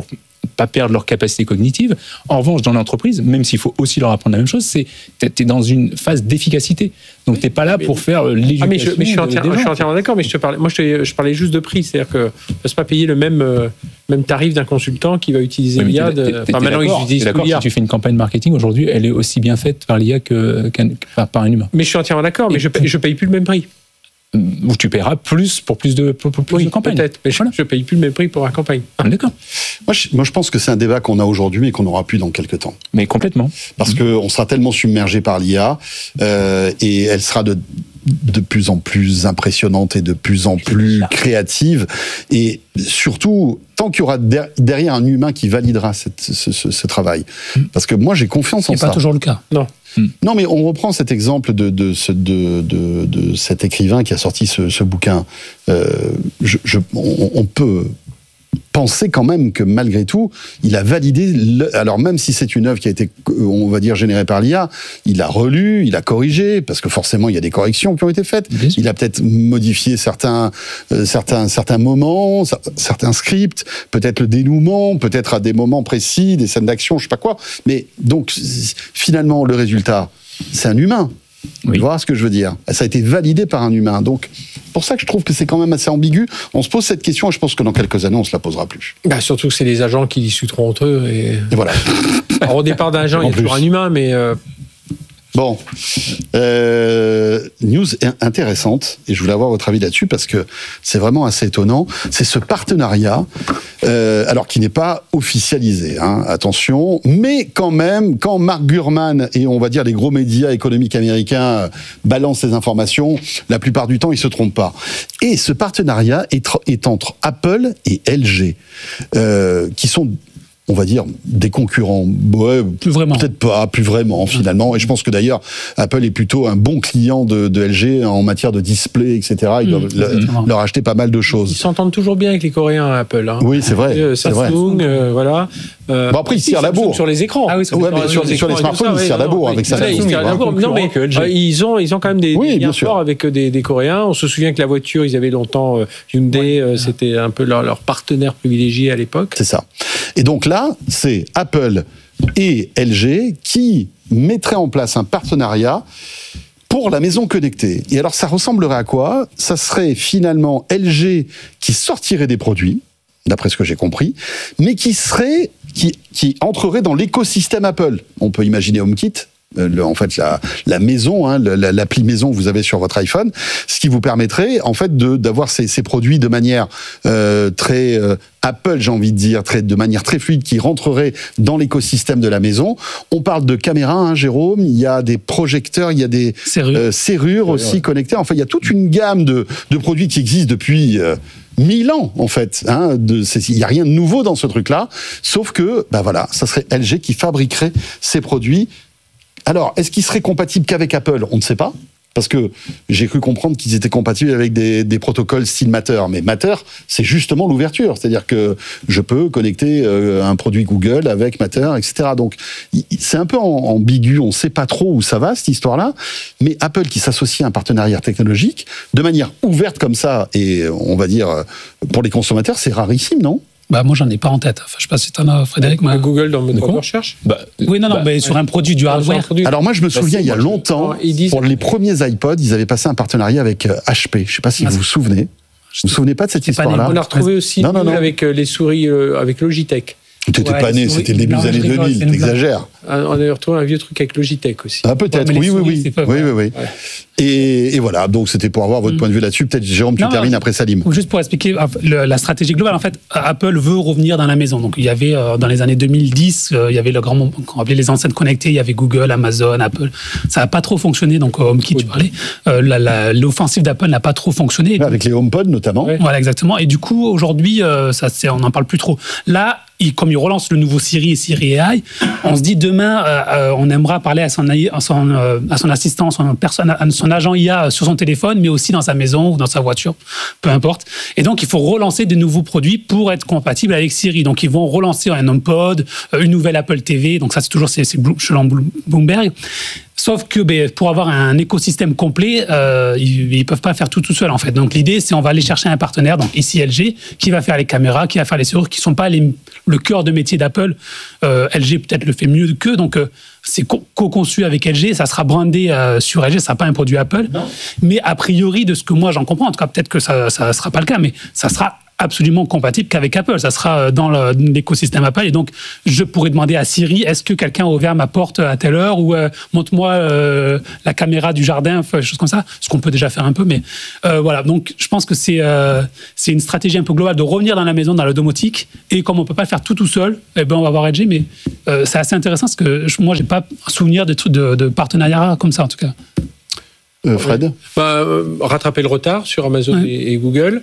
pas perdre leur capacité cognitive. En revanche, dans l'entreprise, même s'il faut aussi leur apprendre la même chose, c'est tu es dans une phase d'efficacité. Donc, tu n'es pas là pour faire l'éducation. Ah, mais je, mais je suis entièrement, des gens. je suis entièrement d'accord, mais je te parlais, moi, je, te, je parlais juste de prix. C'est-à-dire que ne faut pas payer le même, euh, même tarif d'un consultant qui va utiliser Oui, l'I A. De, t'es, t'es, enfin, maintenant, ils utilisent l'I A. Si tu fais une campagne marketing, aujourd'hui, elle est aussi bien faite par l'I A que, qu'un, par, par un humain. Mais je suis entièrement d'accord, mais je paye, je paye plus le même prix. Où tu paieras plus pour plus de, pour, pour plus oui, de campagnes. Peut-être, mais voilà. je ne paye plus le même prix pour la campagne. Ah, d'accord. Moi je, moi, je pense que c'est un débat qu'on a aujourd'hui et qu'on n'aura plus dans quelques temps. Mais complètement. Parce mmh. qu'on sera tellement submergé par l'I A euh, et elle sera de, de plus en plus impressionnante et de plus en plus créative. Et surtout, tant qu'il y aura derrière un humain qui validera cette, ce, ce, ce travail. Mmh. Parce que moi, j'ai confiance en ça. C'est pas toujours le cas. Non. Non, mais on reprend cet exemple de, de, ce, de, de, de cet écrivain qui a sorti ce, ce bouquin. Euh, je, je, on, on peut penser quand même que malgré tout, il a validé. Le, alors même si c'est une œuvre qui a été, on va dire, générée par l'I A, il a relu, il a corrigé, parce que forcément il y a des corrections qui ont été faites. Il a peut-être modifié certains, euh, certains, certains moments, certains scripts, peut-être le dénouement, peut-être à des moments précis, des scènes d'action, je sais pas quoi. Mais donc finalement le résultat, c'est un humain. Oui. Tu vois ce que je veux dire ? Ça a été validé par un humain. Donc, pour ça que je trouve que c'est quand même assez ambigu. On se pose cette question et je pense que dans quelques années, on ne se la posera plus. Bah, surtout que c'est les agents qui discuteront entre eux. Et, et voilà. Alors, au départ d'un agent, il y a toujours un humain, mais... Euh... Bon, euh, news intéressante, et je voulais avoir votre avis là-dessus parce que c'est vraiment assez étonnant. C'est ce partenariat, euh, alors qui n'est pas officialisé, hein, attention, mais quand même, quand Mark Gurman et on va dire les gros médias économiques américains balancent ces informations, la plupart du temps ils se trompent pas. Et ce partenariat est, est entre Apple et L G, euh, qui sont, on va dire, des concurrents. Ouais, plus vraiment. Peut-être pas, plus vraiment, finalement. Et je pense que d'ailleurs, Apple est plutôt un bon client de, de L G en matière de display, et cetera. Ils doivent mmh, le, leur acheter pas mal de choses. Ils s'entendent toujours bien avec les Coréens à Apple. Hein. Oui, c'est vrai. Euh, c'est Samsung, vrai. Euh, voilà. Euh, bon, après, ils se tirent la bourre. Sur les écrans. Ah oui, sur, ouais, les, sur, sur, sur les smartphones, ils se tirent la bourre avec ça. Ils se tirent la bourre. Non, mais euh, ils, ont, ils ont quand même des, oui, des liens forts avec des, des Coréens. On se souvient que la voiture, ils avaient longtemps euh, Hyundai, ouais. euh, c'était un peu leur, leur partenaire privilégié à l'époque. C'est ça. Et donc là, c'est Apple et L G qui mettraient en place un partenariat pour la maison connectée. Et alors, ça ressemblerait à quoi ? Ça serait finalement L G qui sortirait des produits, d'après ce que j'ai compris, mais qui serait, qui, qui entrerait dans l'écosystème Apple. On peut imaginer HomeKit, le, en fait la, la maison, hein, la, l'appli maison que vous avez sur votre iPhone, ce qui vous permettrait en fait de, d'avoir ces, ces produits de manière euh, très euh, Apple, j'ai envie de dire, très, de manière très fluide, qui rentrerait dans l'écosystème de la maison. On parle de caméras, hein, Jérôme, il y a des projecteurs, il y a des serrures, euh, serrures aussi ouais. connectées. Enfin, il y a toute une gamme de, de produits qui existent depuis euh, mille ans, en fait. Hein, de, il n'y a rien de nouveau dans ce truc-là, sauf que, ben voilà, ça serait L G qui fabriquerait ces produits. Alors, est-ce qu'ils seraient compatibles qu'avec Apple ? On ne sait pas. Parce que j'ai cru comprendre qu'ils étaient compatibles avec des, des protocoles style Matter. Mais Matter, c'est justement l'ouverture. C'est-à-dire que je peux connecter euh, un produit Google avec Matter, et cetera. Donc, c'est un peu ambigu. On ne sait pas trop où ça va, cette histoire-là. Mais Apple qui s'associe à un partenariat technologique, de manière ouverte comme ça, et on va dire, pour les consommateurs, c'est rarissime, non ? Bah, moi, j'en ai pas en tête. Enfin, je sais pas si t'en as, Frédéric. Mais... Google dans le moteur de recherche bah, Oui, non, non, bah, mais sur un produit du hardware. Alors, moi, je me souviens, bah, il y a longtemps, je... disent... pour les premiers iPods, ils avaient passé un partenariat avec H P. Je sais pas si ah, vous vous souvenez. Vous vous souvenez pas de cette histoire-là ? On l'a retrouvé aussi non, non, non. avec les souris, euh, avec Logitech. T'étais ouais, pas né, c'était le début des années deux mille, t'exagères. On a retrouvé un vieux truc avec Logitech aussi. Ah, peut-être, ouais, oui, oui, oui. Pas, oui, oui, oui. Ouais. Et, et voilà, donc c'était pour avoir votre mmh. point de vue là-dessus. Peut-être, Jérôme, tu non, termines non, après Salim. Juste pour expliquer le, la stratégie globale, en fait, Apple veut revenir dans la maison. Donc, il y avait, euh, dans les années deux mille dix, euh, il y avait le grand, on appelait les enceintes connectées, il y avait Google, Amazon, Apple. Ça n'a pas trop fonctionné, donc HomeKit, oui. tu parlais. Euh, la, la, l'offensive d'Apple n'a pas trop fonctionné. Ouais, avec les HomePod, notamment. Ouais. Voilà, exactement. Et du coup, aujourd'hui, euh, ça, c'est, on n'en parle plus trop. Là, il, comme il relance le nouveau Siri et Siri A I, on se dit demain, euh, euh, on aimera parler à son, à son, euh, à son assistant, son, personne, à son agent I A sur son téléphone, mais aussi dans sa maison ou dans sa voiture, peu importe. Et donc, il faut relancer des nouveaux produits pour être compatible avec Siri. Donc, ils vont relancer un HomePod, une nouvelle Apple T V. Donc, ça, c'est toujours c'est, c'est selon Bloomberg. Sauf que ben, pour avoir un écosystème complet, euh, ils ne peuvent pas faire tout tout seul en fait. Donc l'idée, c'est on va aller chercher un partenaire, donc ici L G, qui va faire les caméras, qui va faire les serrures, qui ne sont pas les, le cœur de métier d'Apple. Euh, L G peut-être le fait mieux qu'eux, donc euh, c'est co- co-conçu avec L G, ça sera brandé euh, sur L G, ça ne sera pas un produit Apple. Non. Mais a priori, de ce que moi j'en comprends, en tout cas peut-être que ça ne sera pas le cas, mais ça sera absolument compatible qu'avec Apple. Ça sera dans le, l'écosystème Apple. Et donc, je pourrais demander à Siri, est-ce que quelqu'un a ouvert ma porte à telle heure ou euh, montre-moi euh, la caméra du jardin, des choses comme ça. Ce qu'on peut déjà faire un peu. Mais euh, voilà. Donc, je pense que c'est, euh, c'est une stratégie un peu globale de revenir dans la maison, dans la domotique. Et comme on ne peut pas le faire tout tout seul, eh ben, on va voir L G. Mais euh, c'est assez intéressant parce que je, moi, je n'ai pas souvenir de, de, de partenariat comme ça, en tout cas. Euh, Fred ouais. bah, euh, rattraper le retard sur Amazon ouais. et, et Google,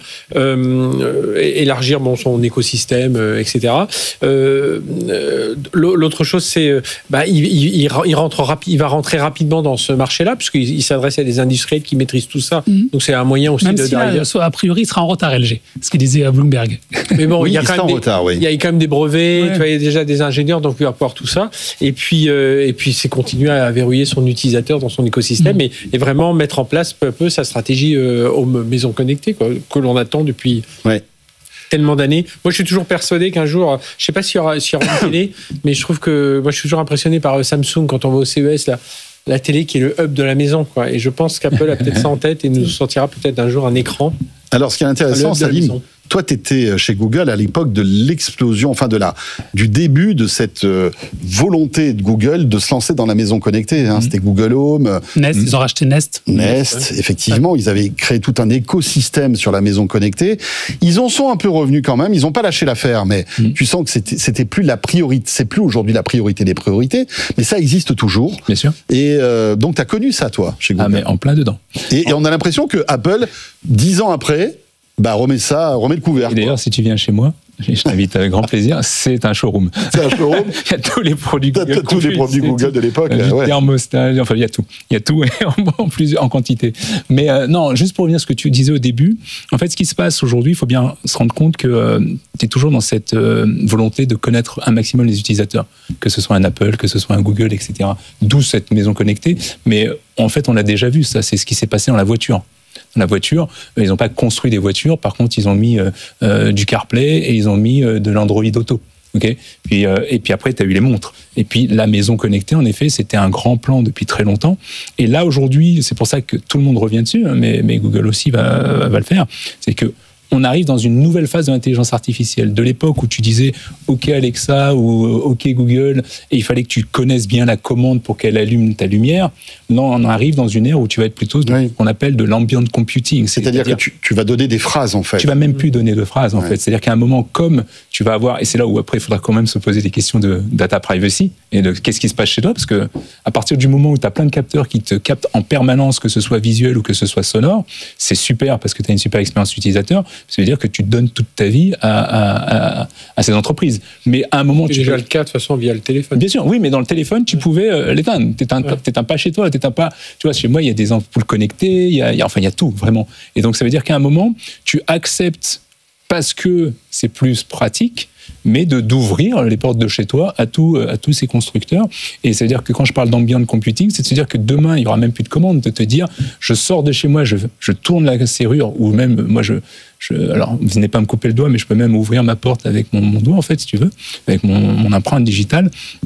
euh, élargir bon, son écosystème, euh, et cetera. Euh, euh, l'autre chose, c'est bah, il, il, il, rentre rapi- il va rentrer rapidement dans ce marché-là, puisqu'il il s'adresse à des industriels qui maîtrisent tout ça. Mm-hmm. Donc c'est un moyen aussi Même de... si là, a priori, il sera en retard, L G, ce qu'il disait à Bloomberg. Mais bon, oui, il, y a quand même des, retard, oui. il y a quand même des brevets, ouais. tu vois, il y a déjà des ingénieurs, donc il va pouvoir tout ça. Et puis, euh, et puis c'est continuer à verrouiller son utilisateur dans son écosystème mm-hmm. et, et vraiment mettre en place peu à peu sa stratégie euh, aux maisons connectées, quoi, que l'on attend depuis ouais. tellement d'années. Moi, je suis toujours persuadé qu'un jour, je ne sais pas s'il y aura, s'il y aura une télé, mais je trouve que moi, je suis toujours impressionné par Samsung quand on va au C E S, là, la télé qui est le hub de la maison, quoi. Et je pense qu'Apple a peut-être ça en tête et nous sortira peut-être un jour un écran. Alors, ce qui est intéressant, Salim, toi, tu étais chez Google à l'époque de l'explosion, enfin de la, du début de cette euh, volonté de Google de se lancer dans la maison connectée. Hein. Mmh. C'était Google Home. Nest, mmh. ils ont racheté Nest. Nest, ouais. effectivement. Ouais. Ils avaient créé tout un écosystème sur la maison connectée. Ils en sont un peu revenus quand même. Ils n'ont pas lâché l'affaire, mais mmh. tu sens que c'était, c'était plus la priorité. C'est plus aujourd'hui la priorité des priorités, mais ça existe toujours. Bien sûr. Et euh, donc, tu as connu ça, toi, chez Google. Ah, mais en plein dedans. Et, et on a l'impression que Apple, dix ans après, bah, remets ça, remets le couvert. Et d'ailleurs, quoi. Si tu viens chez moi, je t'invite avec grand plaisir, c'est un showroom. C'est un showroom. Il y a tous les produits Google. T'as tous les produits Google de l'époque. Du ouais. thermostat, enfin, il y a tout. Il y a tout en, plus, en quantité. Mais euh, non, juste pour revenir à ce que tu disais au début, en fait, ce qui se passe aujourd'hui, il faut bien se rendre compte que euh, tu es toujours dans cette euh, volonté de connaître un maximum les utilisateurs, que ce soit un Apple, que ce soit un Google, et cetera. D'où cette maison connectée. Mais en fait, on l'a déjà vu, ça, c'est ce qui s'est passé dans la voiture. Dans la voiture, ils n'ont pas construit des voitures, par contre, ils ont mis euh, euh, du CarPlay et ils ont mis euh, de l'Android Auto. Okay, puis, euh, et puis après, tu as eu les montres. Et puis la maison connectée, en effet, c'était un grand plan depuis très longtemps. Et là, aujourd'hui, c'est pour ça que tout le monde revient dessus, hein, mais, mais Google aussi va, va le faire. C'est que on arrive dans une nouvelle phase de l'intelligence artificielle. De l'époque où tu disais « OK Alexa » ou « OK Google » et il fallait que tu connaisses bien la commande pour qu'elle allume ta lumière. Là, on arrive dans une ère où tu vas être plutôt oui. ce qu'on appelle de l'ambient computing. C'est-à-dire, C'est-à-dire que tu, tu vas donner des phrases, en fait. Tu vas même plus donner de phrases, en ouais. fait. C'est-à-dire qu'à un moment, comme tu vas avoir... Et c'est là où, après, il faudra quand même se poser des questions de data privacy et de qu'est-ce qui se passe chez toi, parce que à partir du moment où tu as plein de capteurs qui te captent en permanence, que ce soit visuel ou que ce soit sonore, c'est super parce que tu as une super expérience utilisateur. Ça veut dire que tu donnes toute ta vie à, à, à, à ces entreprises. Mais à un moment... C'est tu déjà peux... le cas, de toute façon, via le téléphone. Bien sûr, oui, mais dans le téléphone, tu pouvais euh, l'éteindre. T'éteins, ouais. t'éteins pas chez toi, t'éteins pas... Tu vois, chez moi, il y a des ampoules connectées, il y a, il y a, enfin, il y a tout, vraiment. Et donc, ça veut dire qu'à un moment, tu acceptes, parce que c'est plus pratique, mais de, d'ouvrir les portes de chez toi à, tout, à tous ces constructeurs. Et c'est-à-dire que quand je parle d'ambient computing, c'est de se dire que demain, il n'y aura même plus de commande, de te dire, je sors de chez moi, je, je tourne la serrure, ou même, moi, je, je... Alors, vous venez pas me couper le doigt, mais je peux même ouvrir ma porte avec mon, mon doigt, en fait, si tu veux, avec mon, mon empreinte digitale.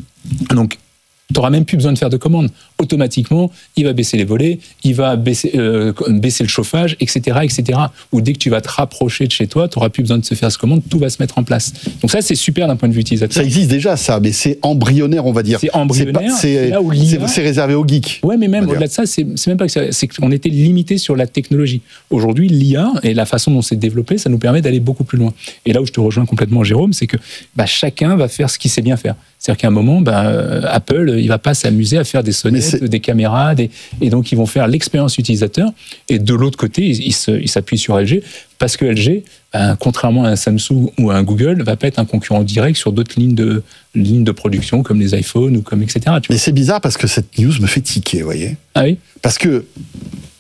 Donc, tu n'auras même plus besoin de faire de commande. Automatiquement, il va baisser les volets, il va baisser, euh, baisser le chauffage, et cetera, et cetera. Ou dès que tu vas te rapprocher de chez toi, tu n'auras plus besoin de se faire ce commande, tout va se mettre en place. Donc ça, c'est super d'un point de vue utilisateur. Ça existe déjà, ça, mais c'est embryonnaire, on va dire. C'est embryonnaire. C'est, pas, c'est, là où c'est, c'est réservé aux geeks. Ouais, mais même au-delà de ça, c'est, c'est même pas que ça, c'est qu'on était limité sur la technologie. Aujourd'hui, l'I A et la façon dont c'est développé, ça nous permet d'aller beaucoup plus loin. Et là où je te rejoins complètement, Jérôme, c'est que bah, chacun va faire ce qu'il sait bien faire. C'est-à-dire qu'à un moment, bah, Apple, il va pas s'amuser à faire des sonnettes, des caméras, des... et donc ils vont faire l'expérience utilisateur. Et de l'autre côté, ils, se, ils s'appuient sur L G, parce que L G, bah, contrairement à un Samsung ou à un Google, va pas être un concurrent direct sur d'autres lignes de, lignes de production, comme les iPhones ou comme et cetera. Tu vois. Mais c'est bizarre parce que cette news me fait tiquer, vous voyez. Ah oui. Parce que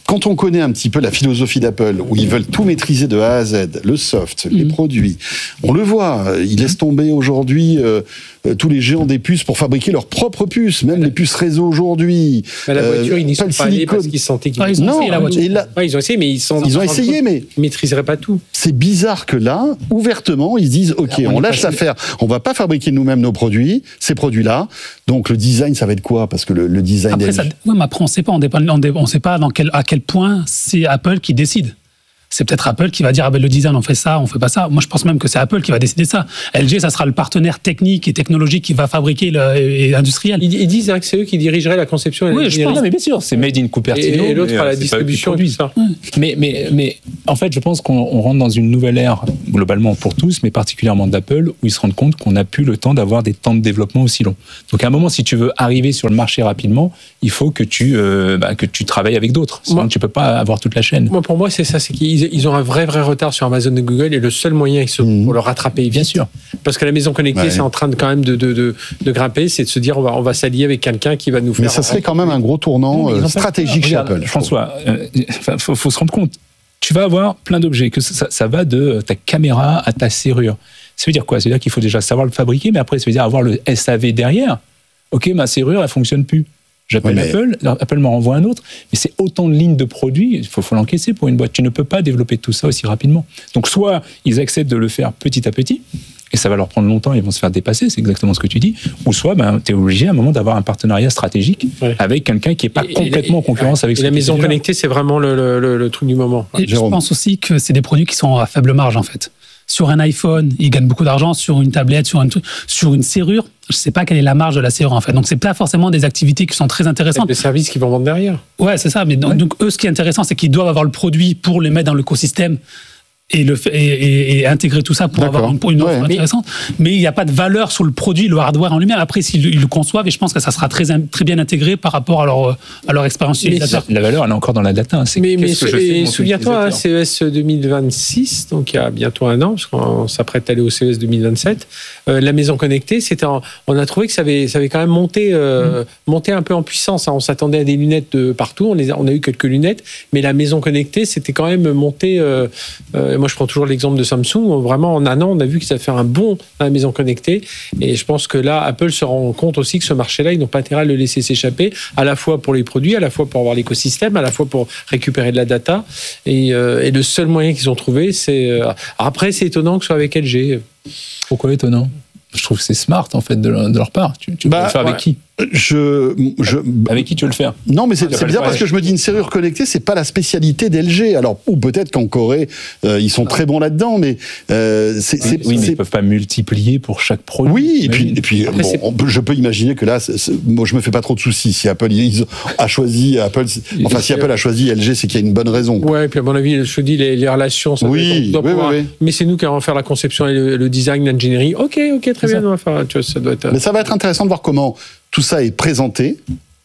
quand on connaît un petit peu la philosophie d'Apple, où ils veulent tout maîtriser de A à Z, le soft, les mmh. produits, on le voit, ils laissent tomber aujourd'hui euh, tous les géants des puces pour fabriquer leurs propres puces, même les puces réseau aujourd'hui. Mais la voiture, euh, ils n'y sont pas allés parce qu'ils sentaient qu'ils... Ah, ils ont non, essayé la voiture. La... Ouais, ils ont essayé, mais ils sont... Ils ont essayé, mais... Ils maîtriseraient pas tout. C'est bizarre que là, ouvertement, ils disent, OK, on, on lâche l'affaire, on va pas fabriquer nous-mêmes nos produits, ces produits-là, donc le design, ça va être quoi? Parce que le, le design... Après, ça... ouais, mais après, on sait pas, on dépend, on dépend, on sait pas dans quel, à quel point c'est Apple qui décide. C'est peut-être Apple qui va dire ah ben le design on fait ça, on fait pas ça. Moi je pense même que c'est Apple qui va décider ça. L G ça sera le partenaire technique et technologique qui va fabriquer le, et industriel. Ils, ils disent hein, que c'est eux qui dirigeraient la conception. Et oui, je pense. Non, mais bien sûr, c'est made in Cupertino. Et, et l'autre à la distribution et tout ça. Ouais. Mais mais mais en fait je pense qu'on on rentre dans une nouvelle ère globalement pour tous, mais particulièrement d'Apple où ils se rendent compte qu'on n'a plus le temps d'avoir des temps de développement aussi longs. Donc à un moment si tu veux arriver sur le marché rapidement, il faut que tu euh, bah, que tu travailles avec d'autres. Sinon moi, tu peux pas avoir toute la chaîne. Moi pour moi c'est ça, c'est qu'ils ils ont un vrai vrai retard sur Amazon et Google et le seul moyen mmh. pour le rattraper vite, bien sûr, parce que la maison connectée ouais. c'est en train de quand même de, de, de, de grimper, c'est de se dire on va, on va s'allier avec quelqu'un qui va nous faire. Mais ça serait quand même un gros tournant non, stratégique chez Regarde, Apple. François, il euh, faut, faut se rendre compte, tu vas avoir plein d'objets, que ça, ça va de ta caméra à ta serrure. Ça veut dire quoi? Ça veut dire qu'il faut déjà savoir le fabriquer, mais après ça veut dire avoir le S A V derrière. Ok, ma serrure elle fonctionne plus. J'appelle ouais, mais... Apple, Apple m'en renvoie un autre, mais c'est autant de lignes de produits, il faut, faut l'encaisser pour une boîte. Tu ne peux pas développer tout ça aussi rapidement. Donc soit ils acceptent de le faire petit à petit, et ça va leur prendre longtemps, ils vont se faire dépasser, c'est exactement ce que tu dis, ou soit ben, tu es obligé à un moment d'avoir un partenariat stratégique ouais. avec quelqu'un qui n'est pas et, complètement et, en concurrence ouais. avec et la maison connectée, c'est vraiment le, le, le, le truc du moment. Et je pense aussi que c'est des produits qui sont à faible marge en fait. Sur un iPhone, ils gagnent beaucoup d'argent. Sur une tablette, sur, un, sur une serrure, je ne sais pas quelle est la marge de la serrure en fait. Donc c'est pas forcément des activités qui sont très intéressantes. Les services qu'ils vont vendre derrière. Ouais, c'est ça. Mais donc, ouais. donc eux, ce qui est intéressant, c'est qu'ils doivent avoir le produit pour les mettre dans l'écosystème. Et, le, et, et, et intégrer tout ça pour D'accord. avoir une, une offre ouais, intéressante. Mais, mais il n'y a pas de valeur sur le produit, le hardware en lui-même. Après, s'ils ils le conçoivent, et je pense que ça sera très, très bien intégré par rapport à leur, à leur expérience utilisateur. La valeur, elle est encore dans la data. C'est mais mais que et souviens-toi, hein, C E S deux mille vingt-six, donc il y a bientôt un an, parce qu'on s'apprête à aller au C E S deux mille vingt-sept, euh, la maison connectée, c'était en, on a trouvé que ça avait, ça avait quand même monté, euh, mmh. monté un peu en puissance. Hein. On s'attendait à des lunettes de partout, on, les a, on a eu quelques lunettes, mais la maison connectée, c'était quand même monté. Euh, euh, moi, je prends toujours l'exemple de Samsung, vraiment en un an on a vu que ça fait un bond dans la maison connectée et je pense que là Apple se rend compte aussi que ce marché-là ils n'ont pas intérêt à le laisser s'échapper, à la fois pour les produits, à la fois pour avoir l'écosystème, à la fois pour récupérer de la data et, euh, et le seul moyen qu'ils ont trouvé c'est... Euh, après c'est étonnant que ce soit avec L G. Pourquoi étonnant? Je trouve que c'est smart en fait de leur, de leur part. Tu, tu bah, peux le faire ouais. avec qui? Je, je, avec qui tu veux le faire? Non, mais c'est, c'est bizarre parce que je me dis une serrure connectée, c'est pas la spécialité d'L G. Alors, ou peut-être qu'en Corée, euh, ils sont très bons là-dedans, mais euh, c'est, oui, c'est, oui, mais c'est... ils peuvent pas multiplier pour chaque produit. Oui, et puis, et puis Après, bon, on peut, je peux imaginer que là, c'est, c'est, moi, je me fais pas trop de soucis. Si Apple ils, a choisi Apple, enfin, si Apple a choisi L G, c'est qu'il y a une bonne raison. Ouais, et puis à mon avis, je te dis les, les relations. Ça oui, doit être, oui, pouvoir, oui, oui. Mais c'est nous qui allons faire la conception et le, le design, l'ingénierie. Ok, ok, très c'est bien, ça. On va faire. Tu vois, ça doit être. Mais ça va être intéressant de voir comment tout ça est présenté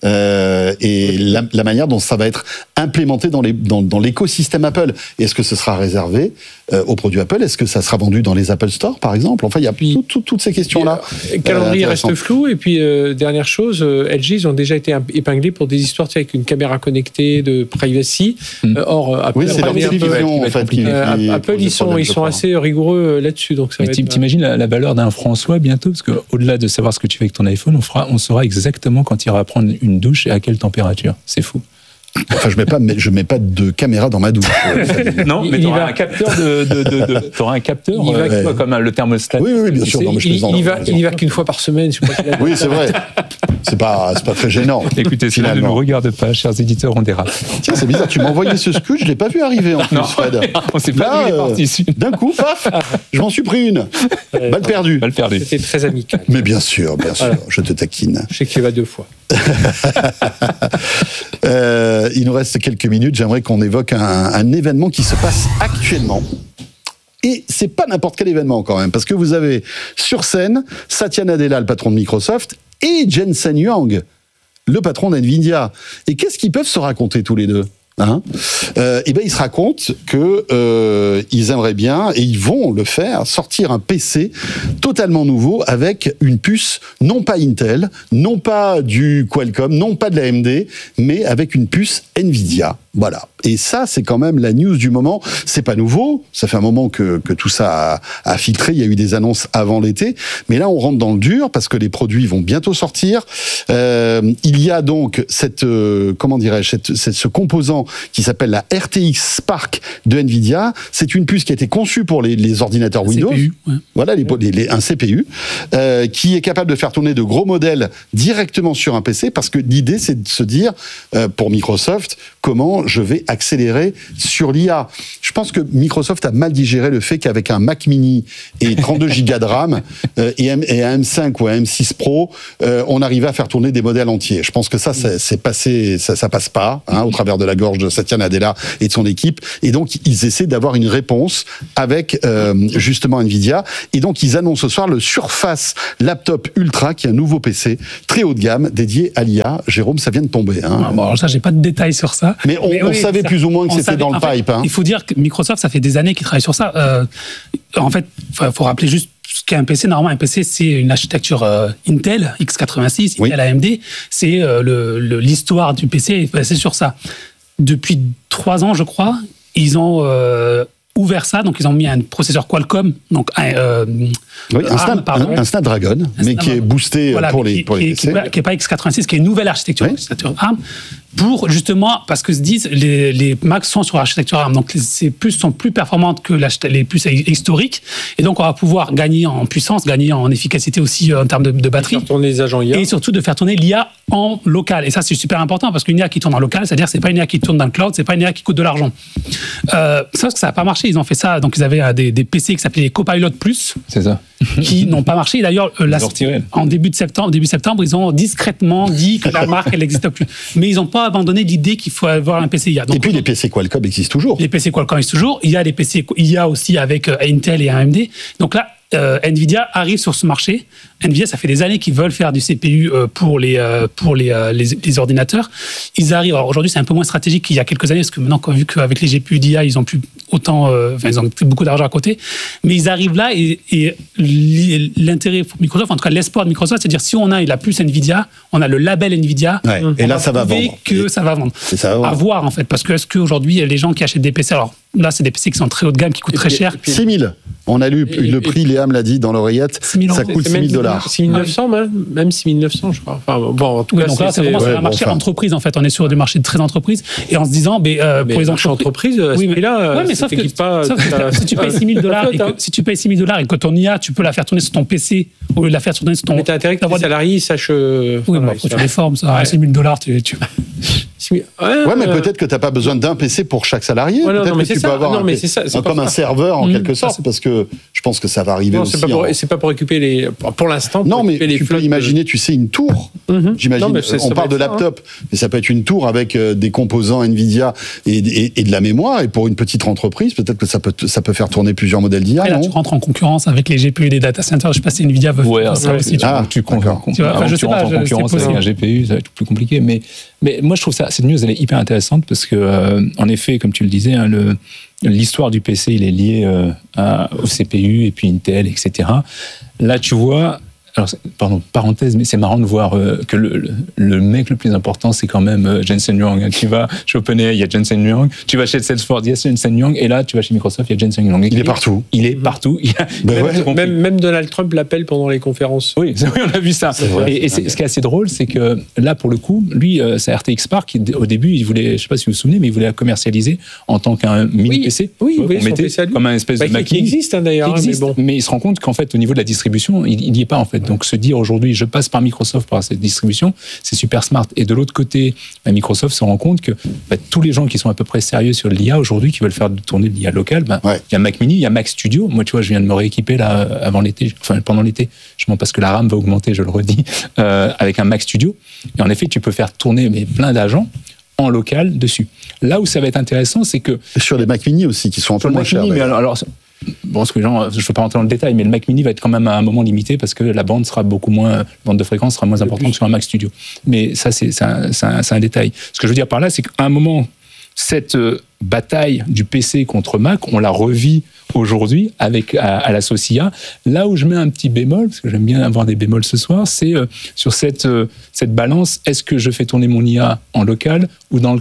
euh, et la, la manière dont ça va être implémenté dans, les, dans, dans l'écosystème Apple. Est-ce que ce sera réservé euh, aux produits Apple? Est-ce que ça sera vendu dans les Apple Store, par exemple? Enfin, il y a puis, tout, tout, toutes ces questions-là. Le calendrier euh, reste flou. Et puis, euh, dernière chose, euh, L G, ils ont déjà été épinglés pour des histoires tu sais, avec une caméra connectée de privacy. Mm. Euh, or, Apple, oui, c'est leur télévision, en fait. Qui, euh, qui, Apple, ils sont, ils sont assez rigoureux là-dessus. Donc ça Mais va t'imagines être... la, la valeur d'un François bientôt? Parce qu'au-delà de savoir ce que tu fais avec ton iPhone, on, fera, on saura exactement quand il ira prendre une douche et à quelle température. C'est fou. Enfin, je mets pas, je mets pas de caméra dans ma douche. Non, mais tu auras un capteur de, de, de, de t'auras un capteur, il va, euh, ouais. comme le thermostat. Oui, oui, bien sûr. Non, mais je il, il, y va, il y va qu'une fois par semaine. Je sais pas oui, c'est vrai. C'est pas, c'est pas très gênant. Écoutez, cela ne nous regarde pas, chers éditeurs, on dérape. Tiens, c'est bizarre. Tu m'as envoyé ce scoot, je l'ai pas vu arriver en plus, non, Fred. On s'est pas vu les parties issues. D'un coup, paf, je m'en suis pris une. Balle perdue. Balle perdue. C'était très amical. Mais bien sûr, bien sûr. Voilà. Je te taquine. Je sais que tu vas deux fois. euh, il nous reste quelques minutes. J'aimerais qu'on évoque un, un événement qui se passe actuellement. Et c'est pas n'importe quel événement quand même, parce que vous avez sur scène Satya Nadella, le patron de Microsoft, et Jensen Huang, le patron d'NVIDIA. Et qu'est-ce qu'ils peuvent se raconter tous les deux? Hein euh, et ben ils se racontent que euh, ils aimeraient bien, et ils vont le faire, sortir un P C totalement nouveau avec une puce non pas Intel, non pas du Qualcomm, non pas de l'A M D, mais avec une puce NVIDIA. Voilà. Et ça, c'est quand même la news du moment. C'est pas nouveau. Ça fait un moment que, que tout ça a, a filtré. Il y a eu des annonces avant l'été. Mais là, on rentre dans le dur parce que les produits vont bientôt sortir. Euh, il y a donc cette, euh, comment dirais-je, cette, cette, ce composant qui s'appelle la R T X Spark de Nvidia. C'est une puce qui a été conçue pour les, les ordinateurs Windows. C P U, ouais. Voilà, les, les, les, un C P U, euh, qui est capable de faire tourner de gros modèles directement sur un P C parce que l'idée, c'est de se dire, euh, pour Microsoft, comment je vais accélérer sur l'I A. Je pense que Microsoft a mal digéré le fait qu'avec un Mac Mini et trente-deux gigas de RAM euh, et, M, et un M cinq ou un M six Pro, euh, on arrivait à faire tourner des modèles entiers. Je pense que ça, c'est, c'est passé, ça, ça passe pas, hein, au travers de la gorge de Satya Nadella et de son équipe. Et donc, ils essaient d'avoir une réponse avec euh, justement Nvidia. Et donc, ils annoncent ce soir le Surface Laptop Ultra, qui est un nouveau P C très haut de gamme dédié à l'I A. Jérôme, ça vient de tomber. Hein. Ah, bon, alors ça, j'ai pas de détails sur ça. Mais on, Mais on oui, savait ça, plus ou moins que on c'était savait, dans le fait, pipe. Hein. Il faut dire que Microsoft, ça fait des années qu'ils travaillent sur ça. Euh, en fait, il faut rappeler juste ce qu'est un P C. Normalement, un P C, c'est une architecture euh, Intel, x quatre-vingt-six, Oui. Intel A M D. C'est euh, le, le, l'histoire du P C, c'est sur ça. Depuis trois ans, je crois, ils ont euh, ouvert ça. Donc, ils ont mis un processeur Qualcomm, donc un, euh, Oui, un, ARM, Snap, pardon. un, un Snapdragon, Un mais qui est boosté Voilà, pour mais les, qui, pour les qui, P C. qui n'est pas x quatre-vingt-six, qui est une nouvelle architecture, Oui. architecture ARM, pour justement, parce que se disent, les, les Macs sont sur architecture ARM, donc ces puces sont plus performantes que les puces historiques, et donc on va pouvoir gagner en puissance, gagner en efficacité aussi en termes de, de batterie. Faire tourner les agents I A. Et surtout de faire tourner l'I A en local. Et ça, c'est super important, parce qu'une I A qui tourne en local, c'est-à-dire que c'est pas une I A qui tourne dans le cloud, c'est pas une I A qui coûte de l'argent. Euh, sauf que ça n'a pas marché, ils ont fait ça, donc ils avaient euh, des, des P C qui s'appelaient les Copilot Plus, C'est ça. qui n'ont pas marché. D'ailleurs, euh, la- Ils ont retiré. en début de septembre, début septembre, ils ont discrètement dit que la marque, elle n'existe plus. Mais ils n'ont pas abandonné l'idée qu'il faut avoir un P C I A. Donc, Et puis les P C Qualcomm existent toujours. les P C Qualcomm existent toujours. Il y a des P C I A aussi avec euh, Intel et A M D. Donc là, euh, Nvidia arrive sur ce marché. Nvidia, ça fait des années qu'ils veulent faire du C P U euh, pour les euh, pour les, euh, les les ordinateurs. Ils arrivent. Alors aujourd'hui, c'est un peu moins stratégique qu'il y a quelques années, parce que maintenant, quand, vu qu'avec les G P U d'I A, ils ont plus autant, euh, enfin, ils ont plus beaucoup d'argent à côté. Mais ils arrivent là et, et l'intérêt pour Microsoft, en tout cas l'espoir de Microsoft, c'est de dire si on a la puce Nvidia, on a le label Nvidia. Ouais. Et là, ça va prouver vendre. que Et- ça va vendre. et ça va vendre. À voir en fait, parce que est-ce qu'aujourd'hui les gens qui achètent des P C, alors là c'est des P C qui sont très haut de gamme, qui coûtent Et très puis- cher. et puis- six mille. On a lu Et- le et- prix, Léa me l'a dit dans l'oreillette, six mille ça euros. coûte C'est six mille même dollars. six mille neuf cents, même, même six mille neuf cents, je crois. Enfin, bon, en tout Oui, cas, donc là, c'est vraiment ouais, c'est un bon, marché enfin. entreprise en fait. On est sur des marchés de très entreprises et en se disant, mais, euh, Mais pour les marché entreprises. entreprise, à ce Oui, mais- prix-là, ouais, mais ça sauf que, t'équipe pas. sauf que ça- si tu payes six mille dollars et ça que, flotte, si tu payes six mille dollars et que ton I A, tu peux la faire tourner sur ton P C au lieu de la faire tourner sur ton. Mais t'as intérêt que tes d'avoir des- salariés sachent. euh, Oui, voilà, mais après, ça- tu les formes, ça. Ouais. six mille dollars, tu, tu. six mille Ouais, Ouais, mais euh, peut-être que t'as pas besoin d'un P C pour chaque salarié. Ouais, non, peut-être non, mais que c'est tu ça. peux avoir Non, un mais P- c'est ça, c'est un- pas comme un ça. serveur en Mmh, quelque ça, sorte, parce que je pense que ça va arriver Non, aussi. c'est pas, pour, en- c'est pas pour récupérer les. Pour l'instant, pour Non, mais récupérer les tu peux flottes, imaginer, tu sais, une tour. Mhm. J'imagine, Non, mais c'est- on ça parle va de être ça, hein. laptop, mais ça peut être une tour avec euh, des composants Nvidia et, et- et de la mémoire. Et pour une petite entreprise, peut-être que ça peut, ça peut faire tourner plusieurs modèles d'I A. Et là, non tu rentres en concurrence avec les G P U des data centers. Je sais pas si Nvidia veut Ouais, faire ça ouais, aussi. tu Ah, vois. tu, con- d'accord. con- Tu vois, enfin, avant je que tu sais pas, rentres en je- c'est concurrence avec possible. un G P U, ça va être plus compliqué. Mais, mais moi, je trouve ça, cette news, elle est hyper intéressante parce que, euh, en effet, comme tu le disais, hein, le, l'histoire du P C, il est lié euh, à- au C P U et puis Intel, et cetera. Là, tu vois. Alors, c'est- pardon, parenthèse, mais c'est marrant de voir euh, que le, le, le mec le plus important, c'est quand même euh, Jensen Huang. Tu vas chez OpenAI, il y a Jensen Huang. Tu vas chez Salesforce, il y a Jensen Huang. Et là, tu vas chez Microsoft, il y a Jensen Huang. Il est partout. Il est partout. Il y a- Ben même, ouais. compris. Même, même Donald Trump l'appelle pendant les conférences. Oui, c'est- oui, on a vu ça. vrai, et et c'est c'est- ce qui est assez drôle, c'est que là, pour le coup, lui, euh, sa R T X Spark, il- au début, il voulait, je sais pas si vous vous souvenez, mais il voulait la commercialiser en tant qu'un mini Oui, P C. oui, Tu vois, oui, qu'on son mettait P C à lui. comme un espèce Bah, de qui- Mac qui mini. existe, hein, d'ailleurs, Qui hein, mais existe, bon. mais il se rend compte qu'en fait, au niveau de la distribution, il il n'y est pas en fait. Donc, se dire aujourd'hui, je passe par Microsoft pour avoir cette distribution, c'est super smart. Et de l'autre côté, bah, Microsoft se rend compte que bah, tous les gens qui sont à peu près sérieux sur l'I A aujourd'hui, qui veulent faire tourner de l'I A local, bah, Ouais. il y a Mac Mini, il y a Mac Studio. Moi, tu vois, je viens de me rééquiper là avant l'été, enfin pendant l'été, justement parce que la RAM va augmenter, je le redis, euh, avec un Mac Studio. Et en effet, tu peux faire tourner mais plein d'agents en local dessus. Là où ça va être intéressant, c'est que Sur les Mac Mini aussi, qui sont un peu sur le moins Mac chers. Mini, mais d'ailleurs. alors, alors, bon, parce que les gens, je ne veux pas rentrer dans le détail, mais le Mac Mini va être quand même à un moment limité parce que la bande sera beaucoup moins, la bande de fréquence sera moins importante que sur un Mac Studio. Mais ça, c'est c'est un, c'est un- c'est un détail. Ce que je veux dire par là, c'est qu'à un moment, cette euh, bataille du P C contre Mac, on la revit aujourd'hui avec à, à la sauce I A. Là où je mets un petit bémol, parce que j'aime bien avoir des bémols ce soir, c'est euh, sur cette, euh, cette balance, est-ce que je fais tourner mon I A en local ou dans le cloud ?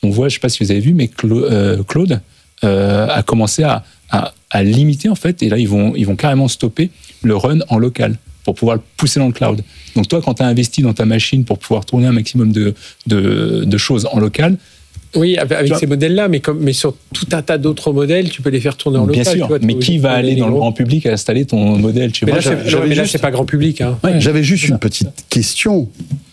on voit, je sais pas si vous avez vu, mais Clo- euh, Claude euh, a commencé à, à, à limiter en fait, et là ils vont, ils vont carrément stopper le run en local pour pouvoir le pousser dans le cloud. Donc toi, quand tu as investi dans ta machine pour pouvoir tourner un maximum de, de, de choses en local. Oui, avec ces modèles-là, mais, comme, mais sur tout un tas d'autres modèles, tu peux les faire tourner en local. Bien sûr, tu vois, mais qui va aller dans le grand public à installer ton modèle, tu mais vois là, c'est, non, mais là, c'est pas grand public. Hein. Ouais, j'avais juste une petite question.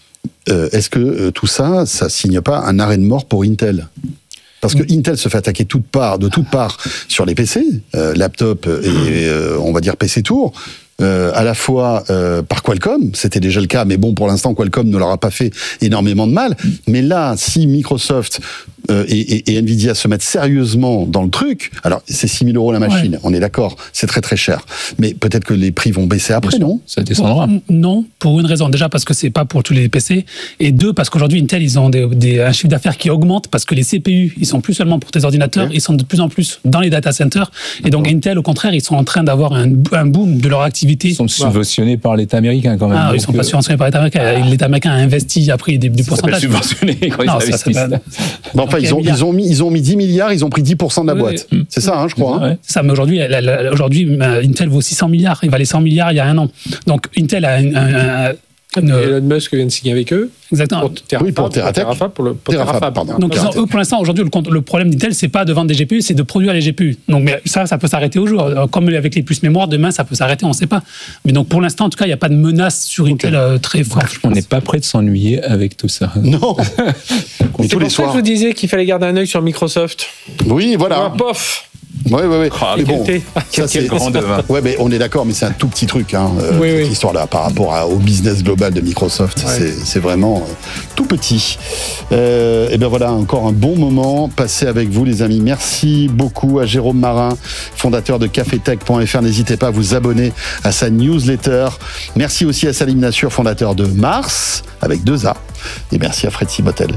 Euh, est-ce que euh, tout ça, ça signe pas un arrêt de mort pour Intel ? Parce que Intel se fait attaquer toutes parts, de toutes parts sur les P C, euh, laptop et euh, on va dire P C Tour. Euh, à la fois euh, par Qualcomm, c'était déjà le cas, mais bon, pour l'instant, Qualcomm ne leur a pas fait énormément de mal. Mais là, si Microsoft euh, et, et, et Nvidia se mettent sérieusement dans le truc, alors c'est six mille euros la machine, ouais. On est d'accord, c'est très très cher. Mais peut-être que les prix vont baisser après, non ? Ça descendra. Non, pour une raison. Déjà parce que c'est pas pour tous les P C, et deux, parce qu'aujourd'hui, Intel, ils ont des, des, un chiffre d'affaires qui augmente, parce que les C P U, ils sont plus seulement pour tes ordinateurs, okay. Ils sont de plus en plus dans les data centers. Et donc Intel, au contraire, ils sont en train d'avoir un, un boom de leur activité. Ils sont subventionnés par l'État américain quand même. Ah, ils sont pas subventionnés par l'État américain. L'État américain a investi, après des, des pourcentages. Subventionnés quand non, ils investissent. Ça, pas... bon, enfin, ils ont, ils, ont mis, ils ont mis dix milliards, ils ont pris dix pour cent de la oui, boîte. Oui. C'est ça, hein, je crois. Hein. Ouais. C'est ça, mais aujourd'hui, la, la, aujourd'hui, Intel vaut six cents milliards. Il valait cent milliards il y a un an. Donc Intel a un... un, un Une... Elon Musk vient de signer avec eux. Exactement. Pour Terrafab, oui, pour Terratech. Pour Terrafab, pour le, pour Terrafab, Terrafab, pardon. Donc, ont, eux, pour l'instant, aujourd'hui, le, le problème d'Intel, c'est pas de vendre des G P U, c'est de produire les G P U. Donc, mais ça, ça peut s'arrêter au jour. Comme avec les puces mémoire, demain, ça peut s'arrêter, on ne sait pas. Mais donc, pour l'instant, en tout cas, il n'y a pas de menace sur Intel okay. euh, très forte. On n'est pas prêt de s'ennuyer avec tout ça. Non. Mais tous les soirs. C'est pour ça que je vous disais qu'il fallait garder un œil sur Microsoft. Oui, voilà. Oh, pof. Oui, oui, oui. Oh, mais bon, ça, c'est grand devin. Ouais, mais on est d'accord, mais c'est un tout petit truc, hein, euh, oui, cette oui. histoire-là, par rapport à, au business global de Microsoft. Ouais. C'est, c'est vraiment euh, tout petit. Euh, et bien voilà, encore un bon moment passé avec vous, les amis. Merci beaucoup à Jérôme Marin, fondateur de cafetech point f r. N'hésitez pas à vous abonner à sa newsletter. Merci aussi à Salim Nassur, fondateur de Mars, avec deux A. Et merci à Fred Sibotel.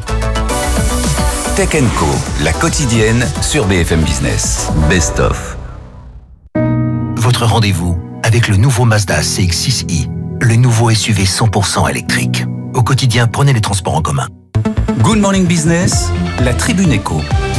Tech and Co, la quotidienne sur B F M Business. Best of. Votre rendez-vous avec le nouveau Mazda C X six i, le nouveau S U V cent pour cent électrique. Au quotidien, prenez les transports en commun. Good Morning Business, la Tribune Éco.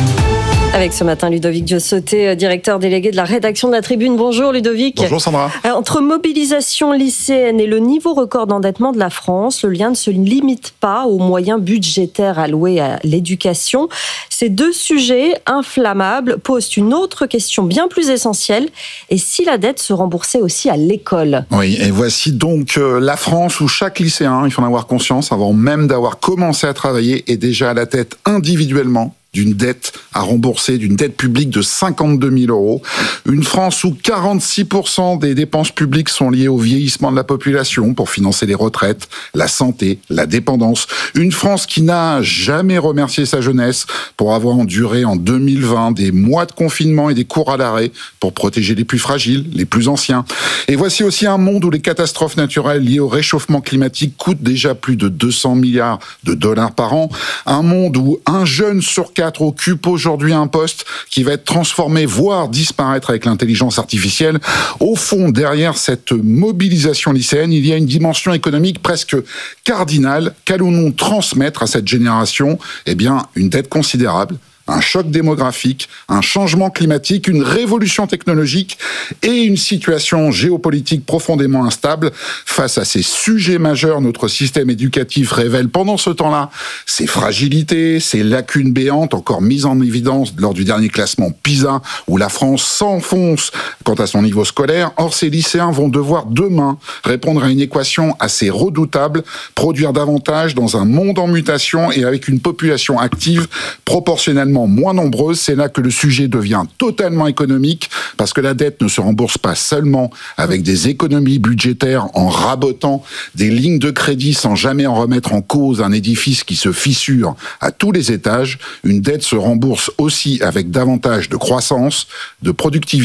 Avec ce matin Ludovic Diossoté, directeur délégué de la rédaction de la Tribune. Bonjour Ludovic. Bonjour Sandra. Entre mobilisation lycéenne et le niveau record d'endettement de la France, le lien ne se limite pas aux moyens budgétaires alloués à l'éducation. Ces deux sujets inflammables posent une autre question bien plus essentielle. Et si la dette se remboursait aussi à l'école ? Oui, et voici donc la France où chaque lycéen, il faut en avoir conscience, avant même d'avoir commencé à travailler, est déjà à la tête individuellement d'une dette à rembourser, d'une dette publique de cinquante-deux mille euros. Une France où quarante-six pour cent des dépenses publiques sont liées au vieillissement de la population pour financer les retraites, la santé, la dépendance. Une France qui n'a jamais remercié sa jeunesse pour avoir enduré en deux mille vingt des mois de confinement et des cours à l'arrêt pour protéger les plus fragiles, les plus anciens. Et voici aussi un monde où les catastrophes naturelles liées au réchauffement climatique coûtent déjà plus de deux cents milliards de dollars par an. Un monde où un jeune sur quatre occupe aujourd'hui un poste qui va être transformé, voire disparaître avec l'intelligence artificielle. Au fond, derrière cette mobilisation lycéenne, il y a une dimension économique presque cardinale. Qu'allons-nous transmettre à cette génération ? Eh bien, une dette considérable, un choc démographique, un changement climatique, une révolution technologique et une situation géopolitique profondément instable. Face à ces sujets majeurs, notre système éducatif révèle pendant ce temps-là ses fragilités, ses lacunes béantes, encore mises en évidence lors du dernier classement PISA, où la France s'enfonce quant à son niveau scolaire. Or, ces lycéens vont devoir demain répondre à une équation assez redoutable, produire davantage dans un monde en mutation et avec une population active proportionnellement moins nombreuses. C'est là que le sujet devient totalement économique, parce que la dette ne se rembourse pas seulement avec des économies budgétaires en rabotant des lignes de crédit sans jamais en remettre en cause un édifice qui se fissure à tous les étages. Une dette se rembourse aussi avec davantage de croissance, de productivité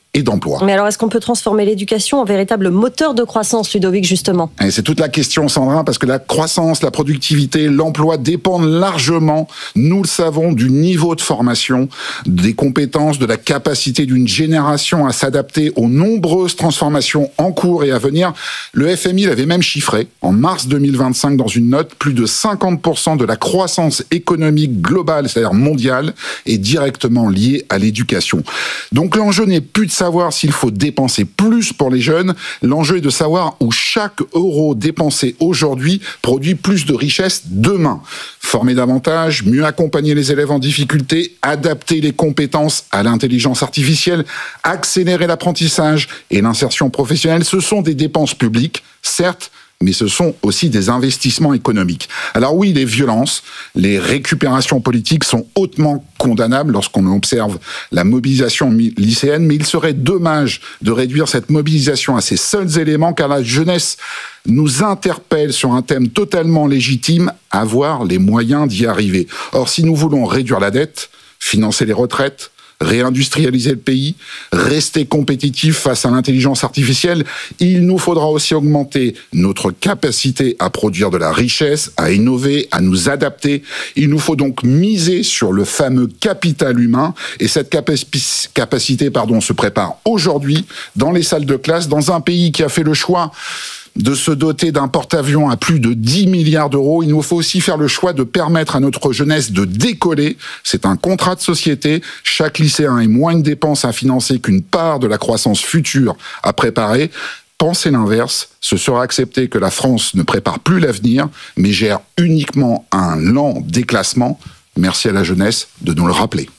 et d'emplois. Mais alors, est-ce qu'on peut transformer l'éducation en véritable moteur de croissance, Ludovic, justement ? Et c'est toute la question, Sandra, parce que la croissance, la productivité, l'emploi dépendent largement, nous le savons, du niveau de formation, des compétences, de la capacité d'une génération à s'adapter aux nombreuses transformations en cours et à venir. Le F M I l'avait même chiffré, en mars deux mille vingt-cinq, dans une note, plus de cinquante pour cent de la croissance économique globale, c'est-à-dire mondiale, est directement liée à l'éducation. Donc l'enjeu n'est plus de savoir s'il faut dépenser plus pour les jeunes, l'enjeu est de savoir où chaque euro dépensé aujourd'hui produit plus de richesse demain. Former davantage, mieux accompagner les élèves en difficulté, adapter les compétences à l'intelligence artificielle, accélérer l'apprentissage et l'insertion professionnelle, ce sont des dépenses publiques, certes, mais ce sont aussi des investissements économiques. Alors oui, les violences, les récupérations politiques sont hautement condamnables lorsqu'on observe la mobilisation lycéenne, mais il serait dommage de réduire cette mobilisation à ces seuls éléments, car la jeunesse nous interpelle sur un thème totalement légitime, avoir les moyens d'y arriver. Or, si nous voulons réduire la dette, financer les retraites, réindustrialiser le pays, rester compétitif face à l'intelligence artificielle, il nous faudra aussi augmenter notre capacité à produire de la richesse, à innover, à nous adapter. Il nous faut donc miser sur le fameux capital humain, et cette capaci- capacité pardon, se prépare aujourd'hui dans les salles de classe, dans un pays qui a fait le choix de se doter d'un porte-avions à plus de dix milliards d'euros. Il nous faut aussi faire le choix de permettre à notre jeunesse de décoller. C'est un contrat de société. Chaque lycéen est moins une dépense à financer qu'une part de la croissance future à préparer. Penser l'inverse, ce sera accepter que la France ne prépare plus l'avenir, mais gère uniquement un lent déclassement. Merci à la jeunesse de nous le rappeler.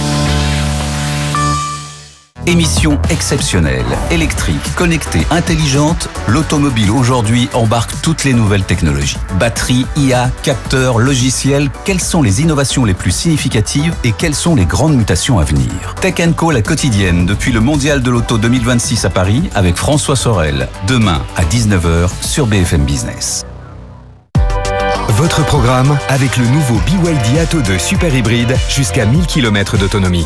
Émission exceptionnelle, électrique, connectée, intelligente, l'automobile aujourd'hui embarque toutes les nouvelles technologies. Batterie, I A, capteurs, logiciels, quelles sont les innovations les plus significatives et quelles sont les grandes mutations à venir? Tech and Co, la quotidienne, depuis le Mondial de l'Auto deux mille vingt-six à Paris, avec François Sorel, demain à dix-neuf heures sur B F M Business. Votre programme avec le nouveau B Y D Atto deux Super Hybride jusqu'à mille kilomètres d'autonomie.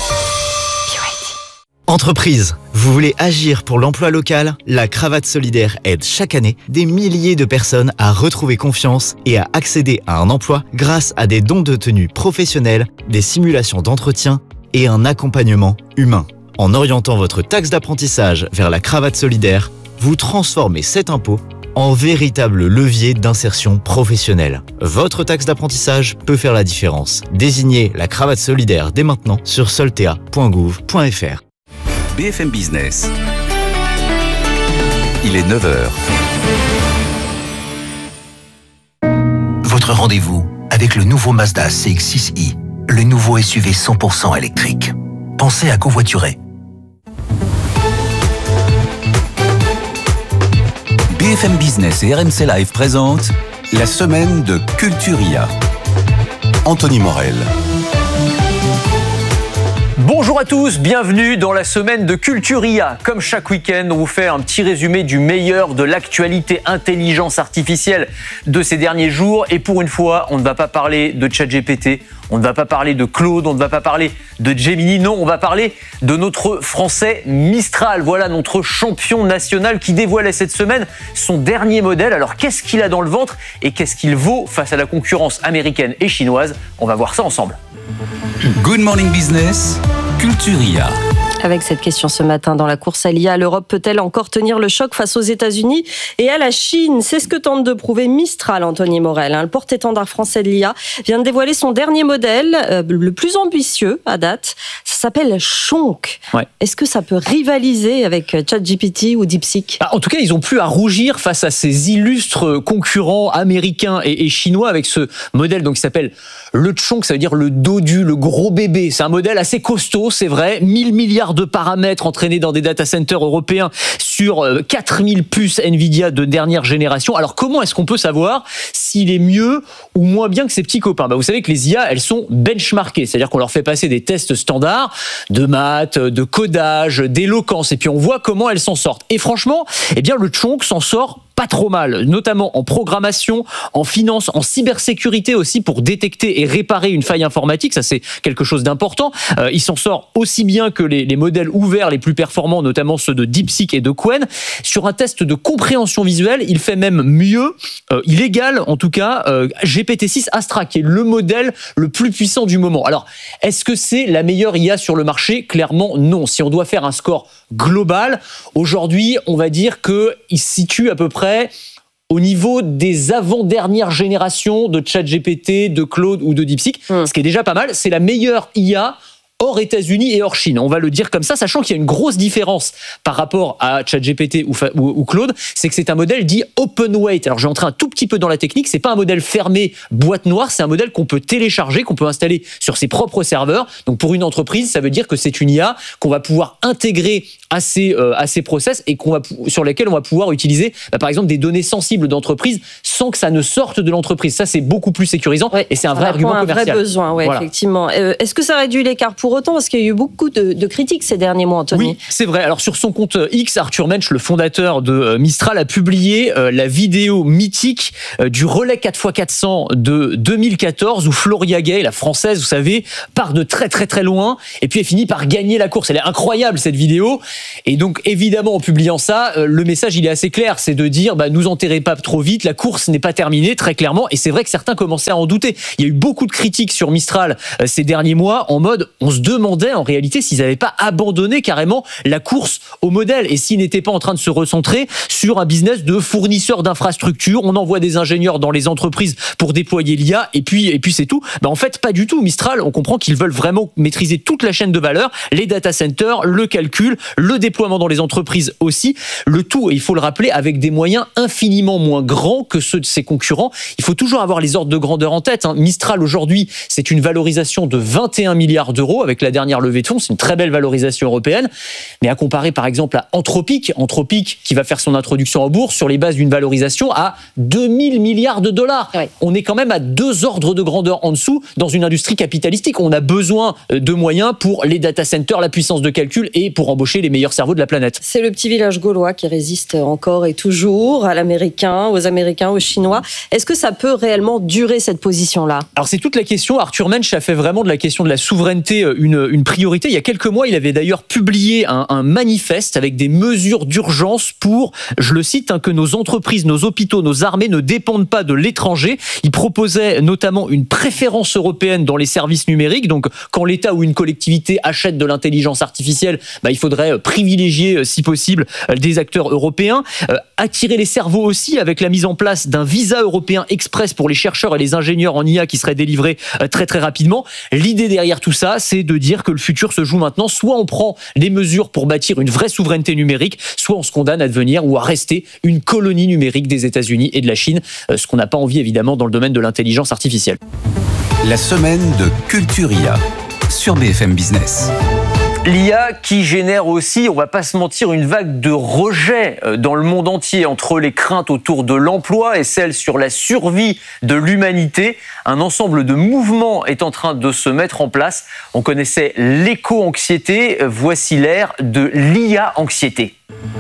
Entreprise, vous voulez agir pour l'emploi local? La Cravate Solidaire aide chaque année des milliers de personnes à retrouver confiance et à accéder à un emploi grâce à des dons de tenue professionnels, des simulations d'entretien et un accompagnement humain. En orientant votre taxe d'apprentissage vers la Cravate Solidaire, vous transformez cet impôt en véritable levier d'insertion professionnelle. Votre taxe d'apprentissage peut faire la différence. Désignez la Cravate Solidaire dès maintenant sur soltea point gouv point f r. B F M Business. Il est neuf heures. Votre rendez-vous avec le nouveau Mazda C X six i, le nouveau S U V cent pour cent électrique. Pensez à covoiturer. B F M Business et R M C Live présentent la semaine de Culturia. Anthony Morel. Bonjour à tous, bienvenue dans la semaine de Culturia. Comme chaque week-end, on vous fait un petit résumé du meilleur de l'actualité intelligence artificielle de ces derniers jours. Et pour une fois, on ne va pas parler de ChatGPT, on ne va pas parler de Claude, on ne va pas parler de Gemini. Non, on va parler de notre Français Mistral. Voilà notre champion national qui dévoilait cette semaine son dernier modèle. Alors qu'est-ce qu'il a dans le ventre et qu'est-ce qu'il vaut face à la concurrence américaine et chinoise? On va voir ça ensemble. Good Morning Business, Culturia. Avec cette question ce matin dans la course à l'I A, l'Europe peut-elle encore tenir le choc face aux États-Unis et à la Chine? C'est ce que tente de prouver Mistral, Anthony Morel. Le porte-étendard français de l'I A vient de dévoiler son dernier modèle, euh, le plus ambitieux à date. Ça s'appelle Chonk. Ouais. Est-ce que ça peut rivaliser avec ChatGPT ou DeepSeek? Bah, en tout cas, ils n'ont plus à rougir face à ces illustres concurrents américains et, et chinois avec ce modèle donc, qui s'appelle le Chonk, ça veut dire le dodu, le gros bébé. C'est un modèle assez costaud, c'est vrai, mille milliards de paramètres entraînés dans des data centers européens sur quatre mille puces Nvidia de dernière génération. Alors comment est-ce qu'on peut savoir s'il est mieux ou moins bien que ses petits copains? Bah, vous savez que les I A, elles sont benchmarkées, c'est-à-dire qu'on leur fait passer des tests standards de maths, de codage, d'éloquence, et puis on voit comment elles s'en sortent. Et franchement, eh bien le Chonk s'en sort pas trop mal, notamment en programmation, en finance, en cybersécurité aussi pour détecter et réparer une faille informatique. Ça, c'est quelque chose d'important. Euh, il s'en sort aussi bien que les, les modèles ouverts les plus performants, notamment ceux de DeepSeek et de Qwen. Sur un test de compréhension visuelle, il fait même mieux, euh, il égale en tout cas euh, G P T six Astra, qui est le modèle le plus puissant du moment. Alors, est-ce que c'est la meilleure I A sur le marché ? Clairement, non. Si on doit faire un score global, aujourd'hui, on va dire qu'il se situe à peu près au niveau des avant-dernières générations de ChatGPT, de Claude ou de DeepSeek, mmh. ce qui est déjà pas mal. C'est la meilleure I A hors États-Unis et hors Chine. On va le dire comme ça, sachant qu'il y a une grosse différence par rapport à ChatGPT ou, ou, ou Claude, c'est que c'est un modèle dit open weight. Alors, je vais entrer un tout petit peu dans la technique. C'est pas un modèle fermé, boîte noire. C'est un modèle qu'on peut télécharger, qu'on peut installer sur ses propres serveurs. Donc, pour une entreprise, ça veut dire que c'est une I A qu'on va pouvoir intégrer à ses, euh, à ses process et qu'on va, sur lesquels on va pouvoir utiliser, bah, par exemple, des données sensibles d'entreprise sans que ça ne sorte de l'entreprise. Ça, c'est beaucoup plus sécurisant ouais, et c'est un vrai argument un commercial. Un vrai besoin, ouais, voilà. Effectivement. Euh, est-ce que ça réduit l'écart pour autant ? Parce qu'il y a eu beaucoup de, de critiques ces derniers mois, Anthony. Oui, c'est vrai. Alors, sur son compte X, Arthur Mensch, le fondateur de Mistral, a publié euh, la vidéo mythique euh, du relais quatre fois quatre cents de deux mille quatorze où Floria Gay, la française, vous savez, part de très très très loin et puis elle finit par gagner la course. Elle est incroyable, cette vidéo. Et donc, évidemment, en publiant ça, euh, le message, il est assez clair. C'est de dire, bah, nous enterrez pas trop vite, la course n'est pas terminée, très clairement. Et c'est vrai que certains commençaient à en douter. Il y a eu beaucoup de critiques sur Mistral euh, ces derniers mois en mode, on se demandait en réalité s'ils n'avaient pas abandonné carrément la course au modèle et s'ils n'étaient pas en train de se recentrer sur un business de fournisseur d'infrastructures. On envoie des ingénieurs dans les entreprises pour déployer l'I A et puis, et puis c'est tout. Ben en fait, pas du tout. Mistral, on comprend qu'ils veulent vraiment maîtriser toute la chaîne de valeur, les data centers, le calcul, le déploiement dans les entreprises aussi. Le tout, et il faut le rappeler, avec des moyens infiniment moins grands que ceux de ses concurrents. Il faut toujours avoir les ordres de grandeur en tête. Hein. Mistral, aujourd'hui, c'est une valorisation de vingt et un milliards d'euros avec la dernière levée de fonds. C'est une très belle valorisation européenne. Mais à comparer, par exemple, à Anthropic, Anthropic qui va faire son introduction en bourse sur les bases d'une valorisation à deux mille milliards de dollars. Ouais. On est quand même à deux ordres de grandeur en dessous dans une industrie capitalistique. On a besoin de moyens pour les data centers, la puissance de calcul et pour embaucher les meilleurs cerveaux de la planète. C'est le petit village gaulois qui résiste encore et toujours à l'américain, aux Américains, aux Chinois. Est-ce que ça peut réellement durer cette position-là ? Alors c'est toute la question. Arthur Mensch a fait vraiment de la question de la souveraineté une, une priorité. Il y a quelques mois, il avait d'ailleurs publié un, un manifeste avec des mesures d'urgence pour, je le cite, hein, que nos entreprises, nos hôpitaux, nos armées ne dépendent pas de l'étranger. Il proposait notamment une préférence européenne dans les services numériques. Donc, quand l'État ou une collectivité achète de l'intelligence artificielle, bah, il faudrait privilégier, si possible, des acteurs européens. Euh, attirer les cerveaux aussi avec la mise en place d'un visa européen express pour les chercheurs et les ingénieurs en I A qui serait délivré euh, très très rapidement. L'idée derrière tout ça, c'est de dire que le futur se joue maintenant. Soit on prend les mesures pour bâtir une vraie souveraineté numérique, soit on se condamne à devenir ou à rester une colonie numérique des États-Unis et de la Chine, euh, ce qu'on n'a pas envie évidemment dans le domaine de l'intelligence artificielle. La semaine de Culture I A sur B F M Business. L'I A qui génère aussi, on va pas se mentir, une vague de rejet dans le monde entier entre les craintes autour de l'emploi et celles sur la survie de l'humanité. Un ensemble de mouvements est en train de se mettre en place. On connaissait l'éco-anxiété, voici l'ère de l'I A-anxiété.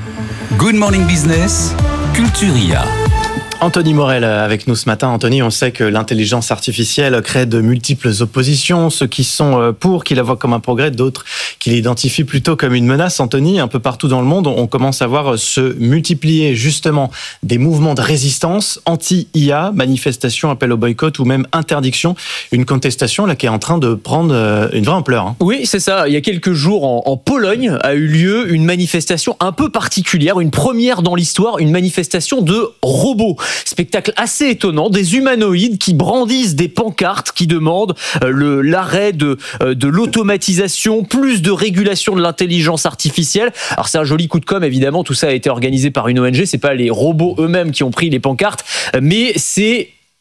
Good Morning Business, Culture I A. Anthony Morel avec nous ce matin. Anthony, on sait que l'intelligence artificielle crée de multiples oppositions, ceux qui sont pour, qui la voient comme un progrès, d'autres qui l'identifient plutôt comme une menace. Anthony, un peu partout dans le monde, on commence à voir se multiplier justement des mouvements de résistance anti-I A, manifestations, appel au boycott ou même interdiction. Une contestation là qui est en train de prendre une vraie ampleur. Hein. Oui, c'est ça. Il y a quelques jours, en, en Pologne, a eu lieu une manifestation un peu particulière, une première dans l'histoire, une manifestation de robots. Spectacle assez étonnant, des humanoïdes qui brandissent des pancartes qui demandent euh, le, l'arrêt de, euh, de l'automatisation, plus de régulation de l'intelligence artificielle. Alors c'est un joli coup de com', évidemment, tout ça a été organisé par une O N G, c'est pas les robots eux-mêmes qui ont pris les pancartes, mais c'est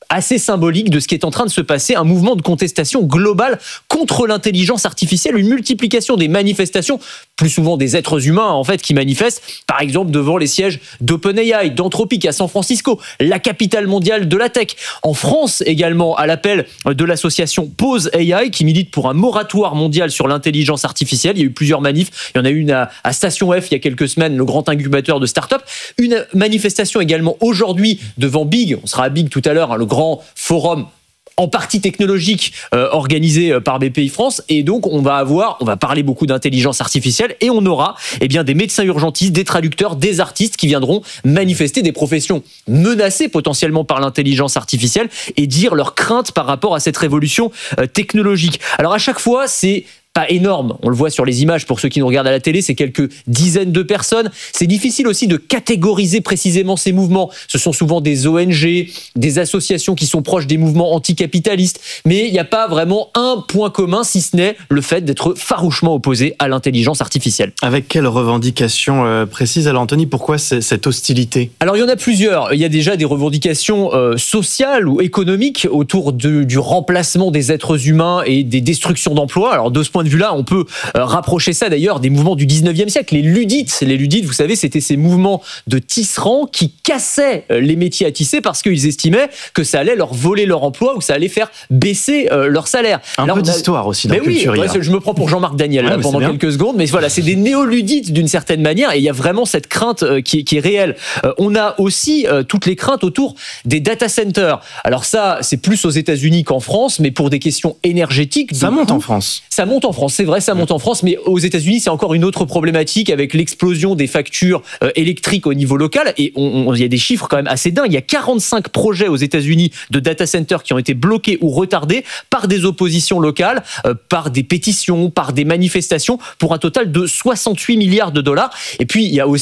assez symbolique de ce qui est en train de se passer, un mouvement de contestation globale contre l'intelligence artificielle, une multiplication des manifestations, plus souvent des êtres humains en fait qui manifestent, par exemple devant les sièges d'OpenAI, d'Anthropic à San Francisco, la capitale mondiale de la tech. En France également, à l'appel de l'association Pause A I qui milite pour un moratoire mondial sur l'intelligence artificielle. Il y a eu plusieurs manifs. Il y en a une à, à Station F il y a quelques semaines, le grand incubateur de start-up. Une manifestation également aujourd'hui devant Big. On sera à Big tout à l'heure, hein, le grand forum en partie technologique euh, organisé par B P I France, et donc on va avoir, on va parler beaucoup d'intelligence artificielle et on aura eh bien des médecins urgentistes, des traducteurs, des artistes qui viendront manifester, des professions menacées potentiellement par l'intelligence artificielle et dire leurs craintes par rapport à cette révolution euh, technologique. Alors à chaque fois, c'est pas énorme, on le voit sur les images pour ceux qui nous regardent à la télé, c'est quelques dizaines de personnes. C'est difficile aussi de catégoriser précisément ces mouvements. Ce sont souvent des O N G, des associations qui sont proches des mouvements anticapitalistes, mais il n'y a pas vraiment un point commun si ce n'est le fait d'être farouchement opposé à l'intelligence artificielle. Avec quelles revendications euh, précises, alors Anthony, pourquoi c'est, cette hostilité ? Alors il y en a plusieurs. Il y a déjà des revendications euh, sociales ou économiques autour de, du remplacement des êtres humains et des destructions d'emplois. Alors de ce point de vue-là, on peut euh, rapprocher ça d'ailleurs des mouvements du dix-neuvième siècle. Les Luddites, les Luddites, vous savez, c'était ces mouvements de tisserands qui cassaient euh, les métiers à tisser parce qu'ils estimaient que ça allait leur voler leur emploi ou ça allait faire baisser euh, leur salaire. Un Là, peu a... d'histoire aussi dans mais Culture oui, I A. ouais, je me prends pour Jean-Marc Daniel ouais, là, pendant quelques secondes, mais voilà, c'est des néo-Luddites d'une certaine manière et il y a vraiment cette crainte euh, qui, qui est réelle. Euh, on a aussi euh, toutes les craintes autour des data centers. Alors ça, c'est plus aux États-Unis qu'en France, mais pour des questions énergétiques. Ça monte en France. Ça monte en France, c'est vrai, ça monte en France, mais aux États-Unis, c'est encore une autre problématique avec l'explosion des factures euh, électriques au niveau local. Et il y a des chiffres quand même assez dingues. Il y a quarante-cinq projets aux États-Unis de data centers qui ont été bloqués ou retardés par des oppositions locales, euh, par des pétitions, par des manifestations, pour un total de soixante-huit milliards de dollars. Et puis, il y a aussi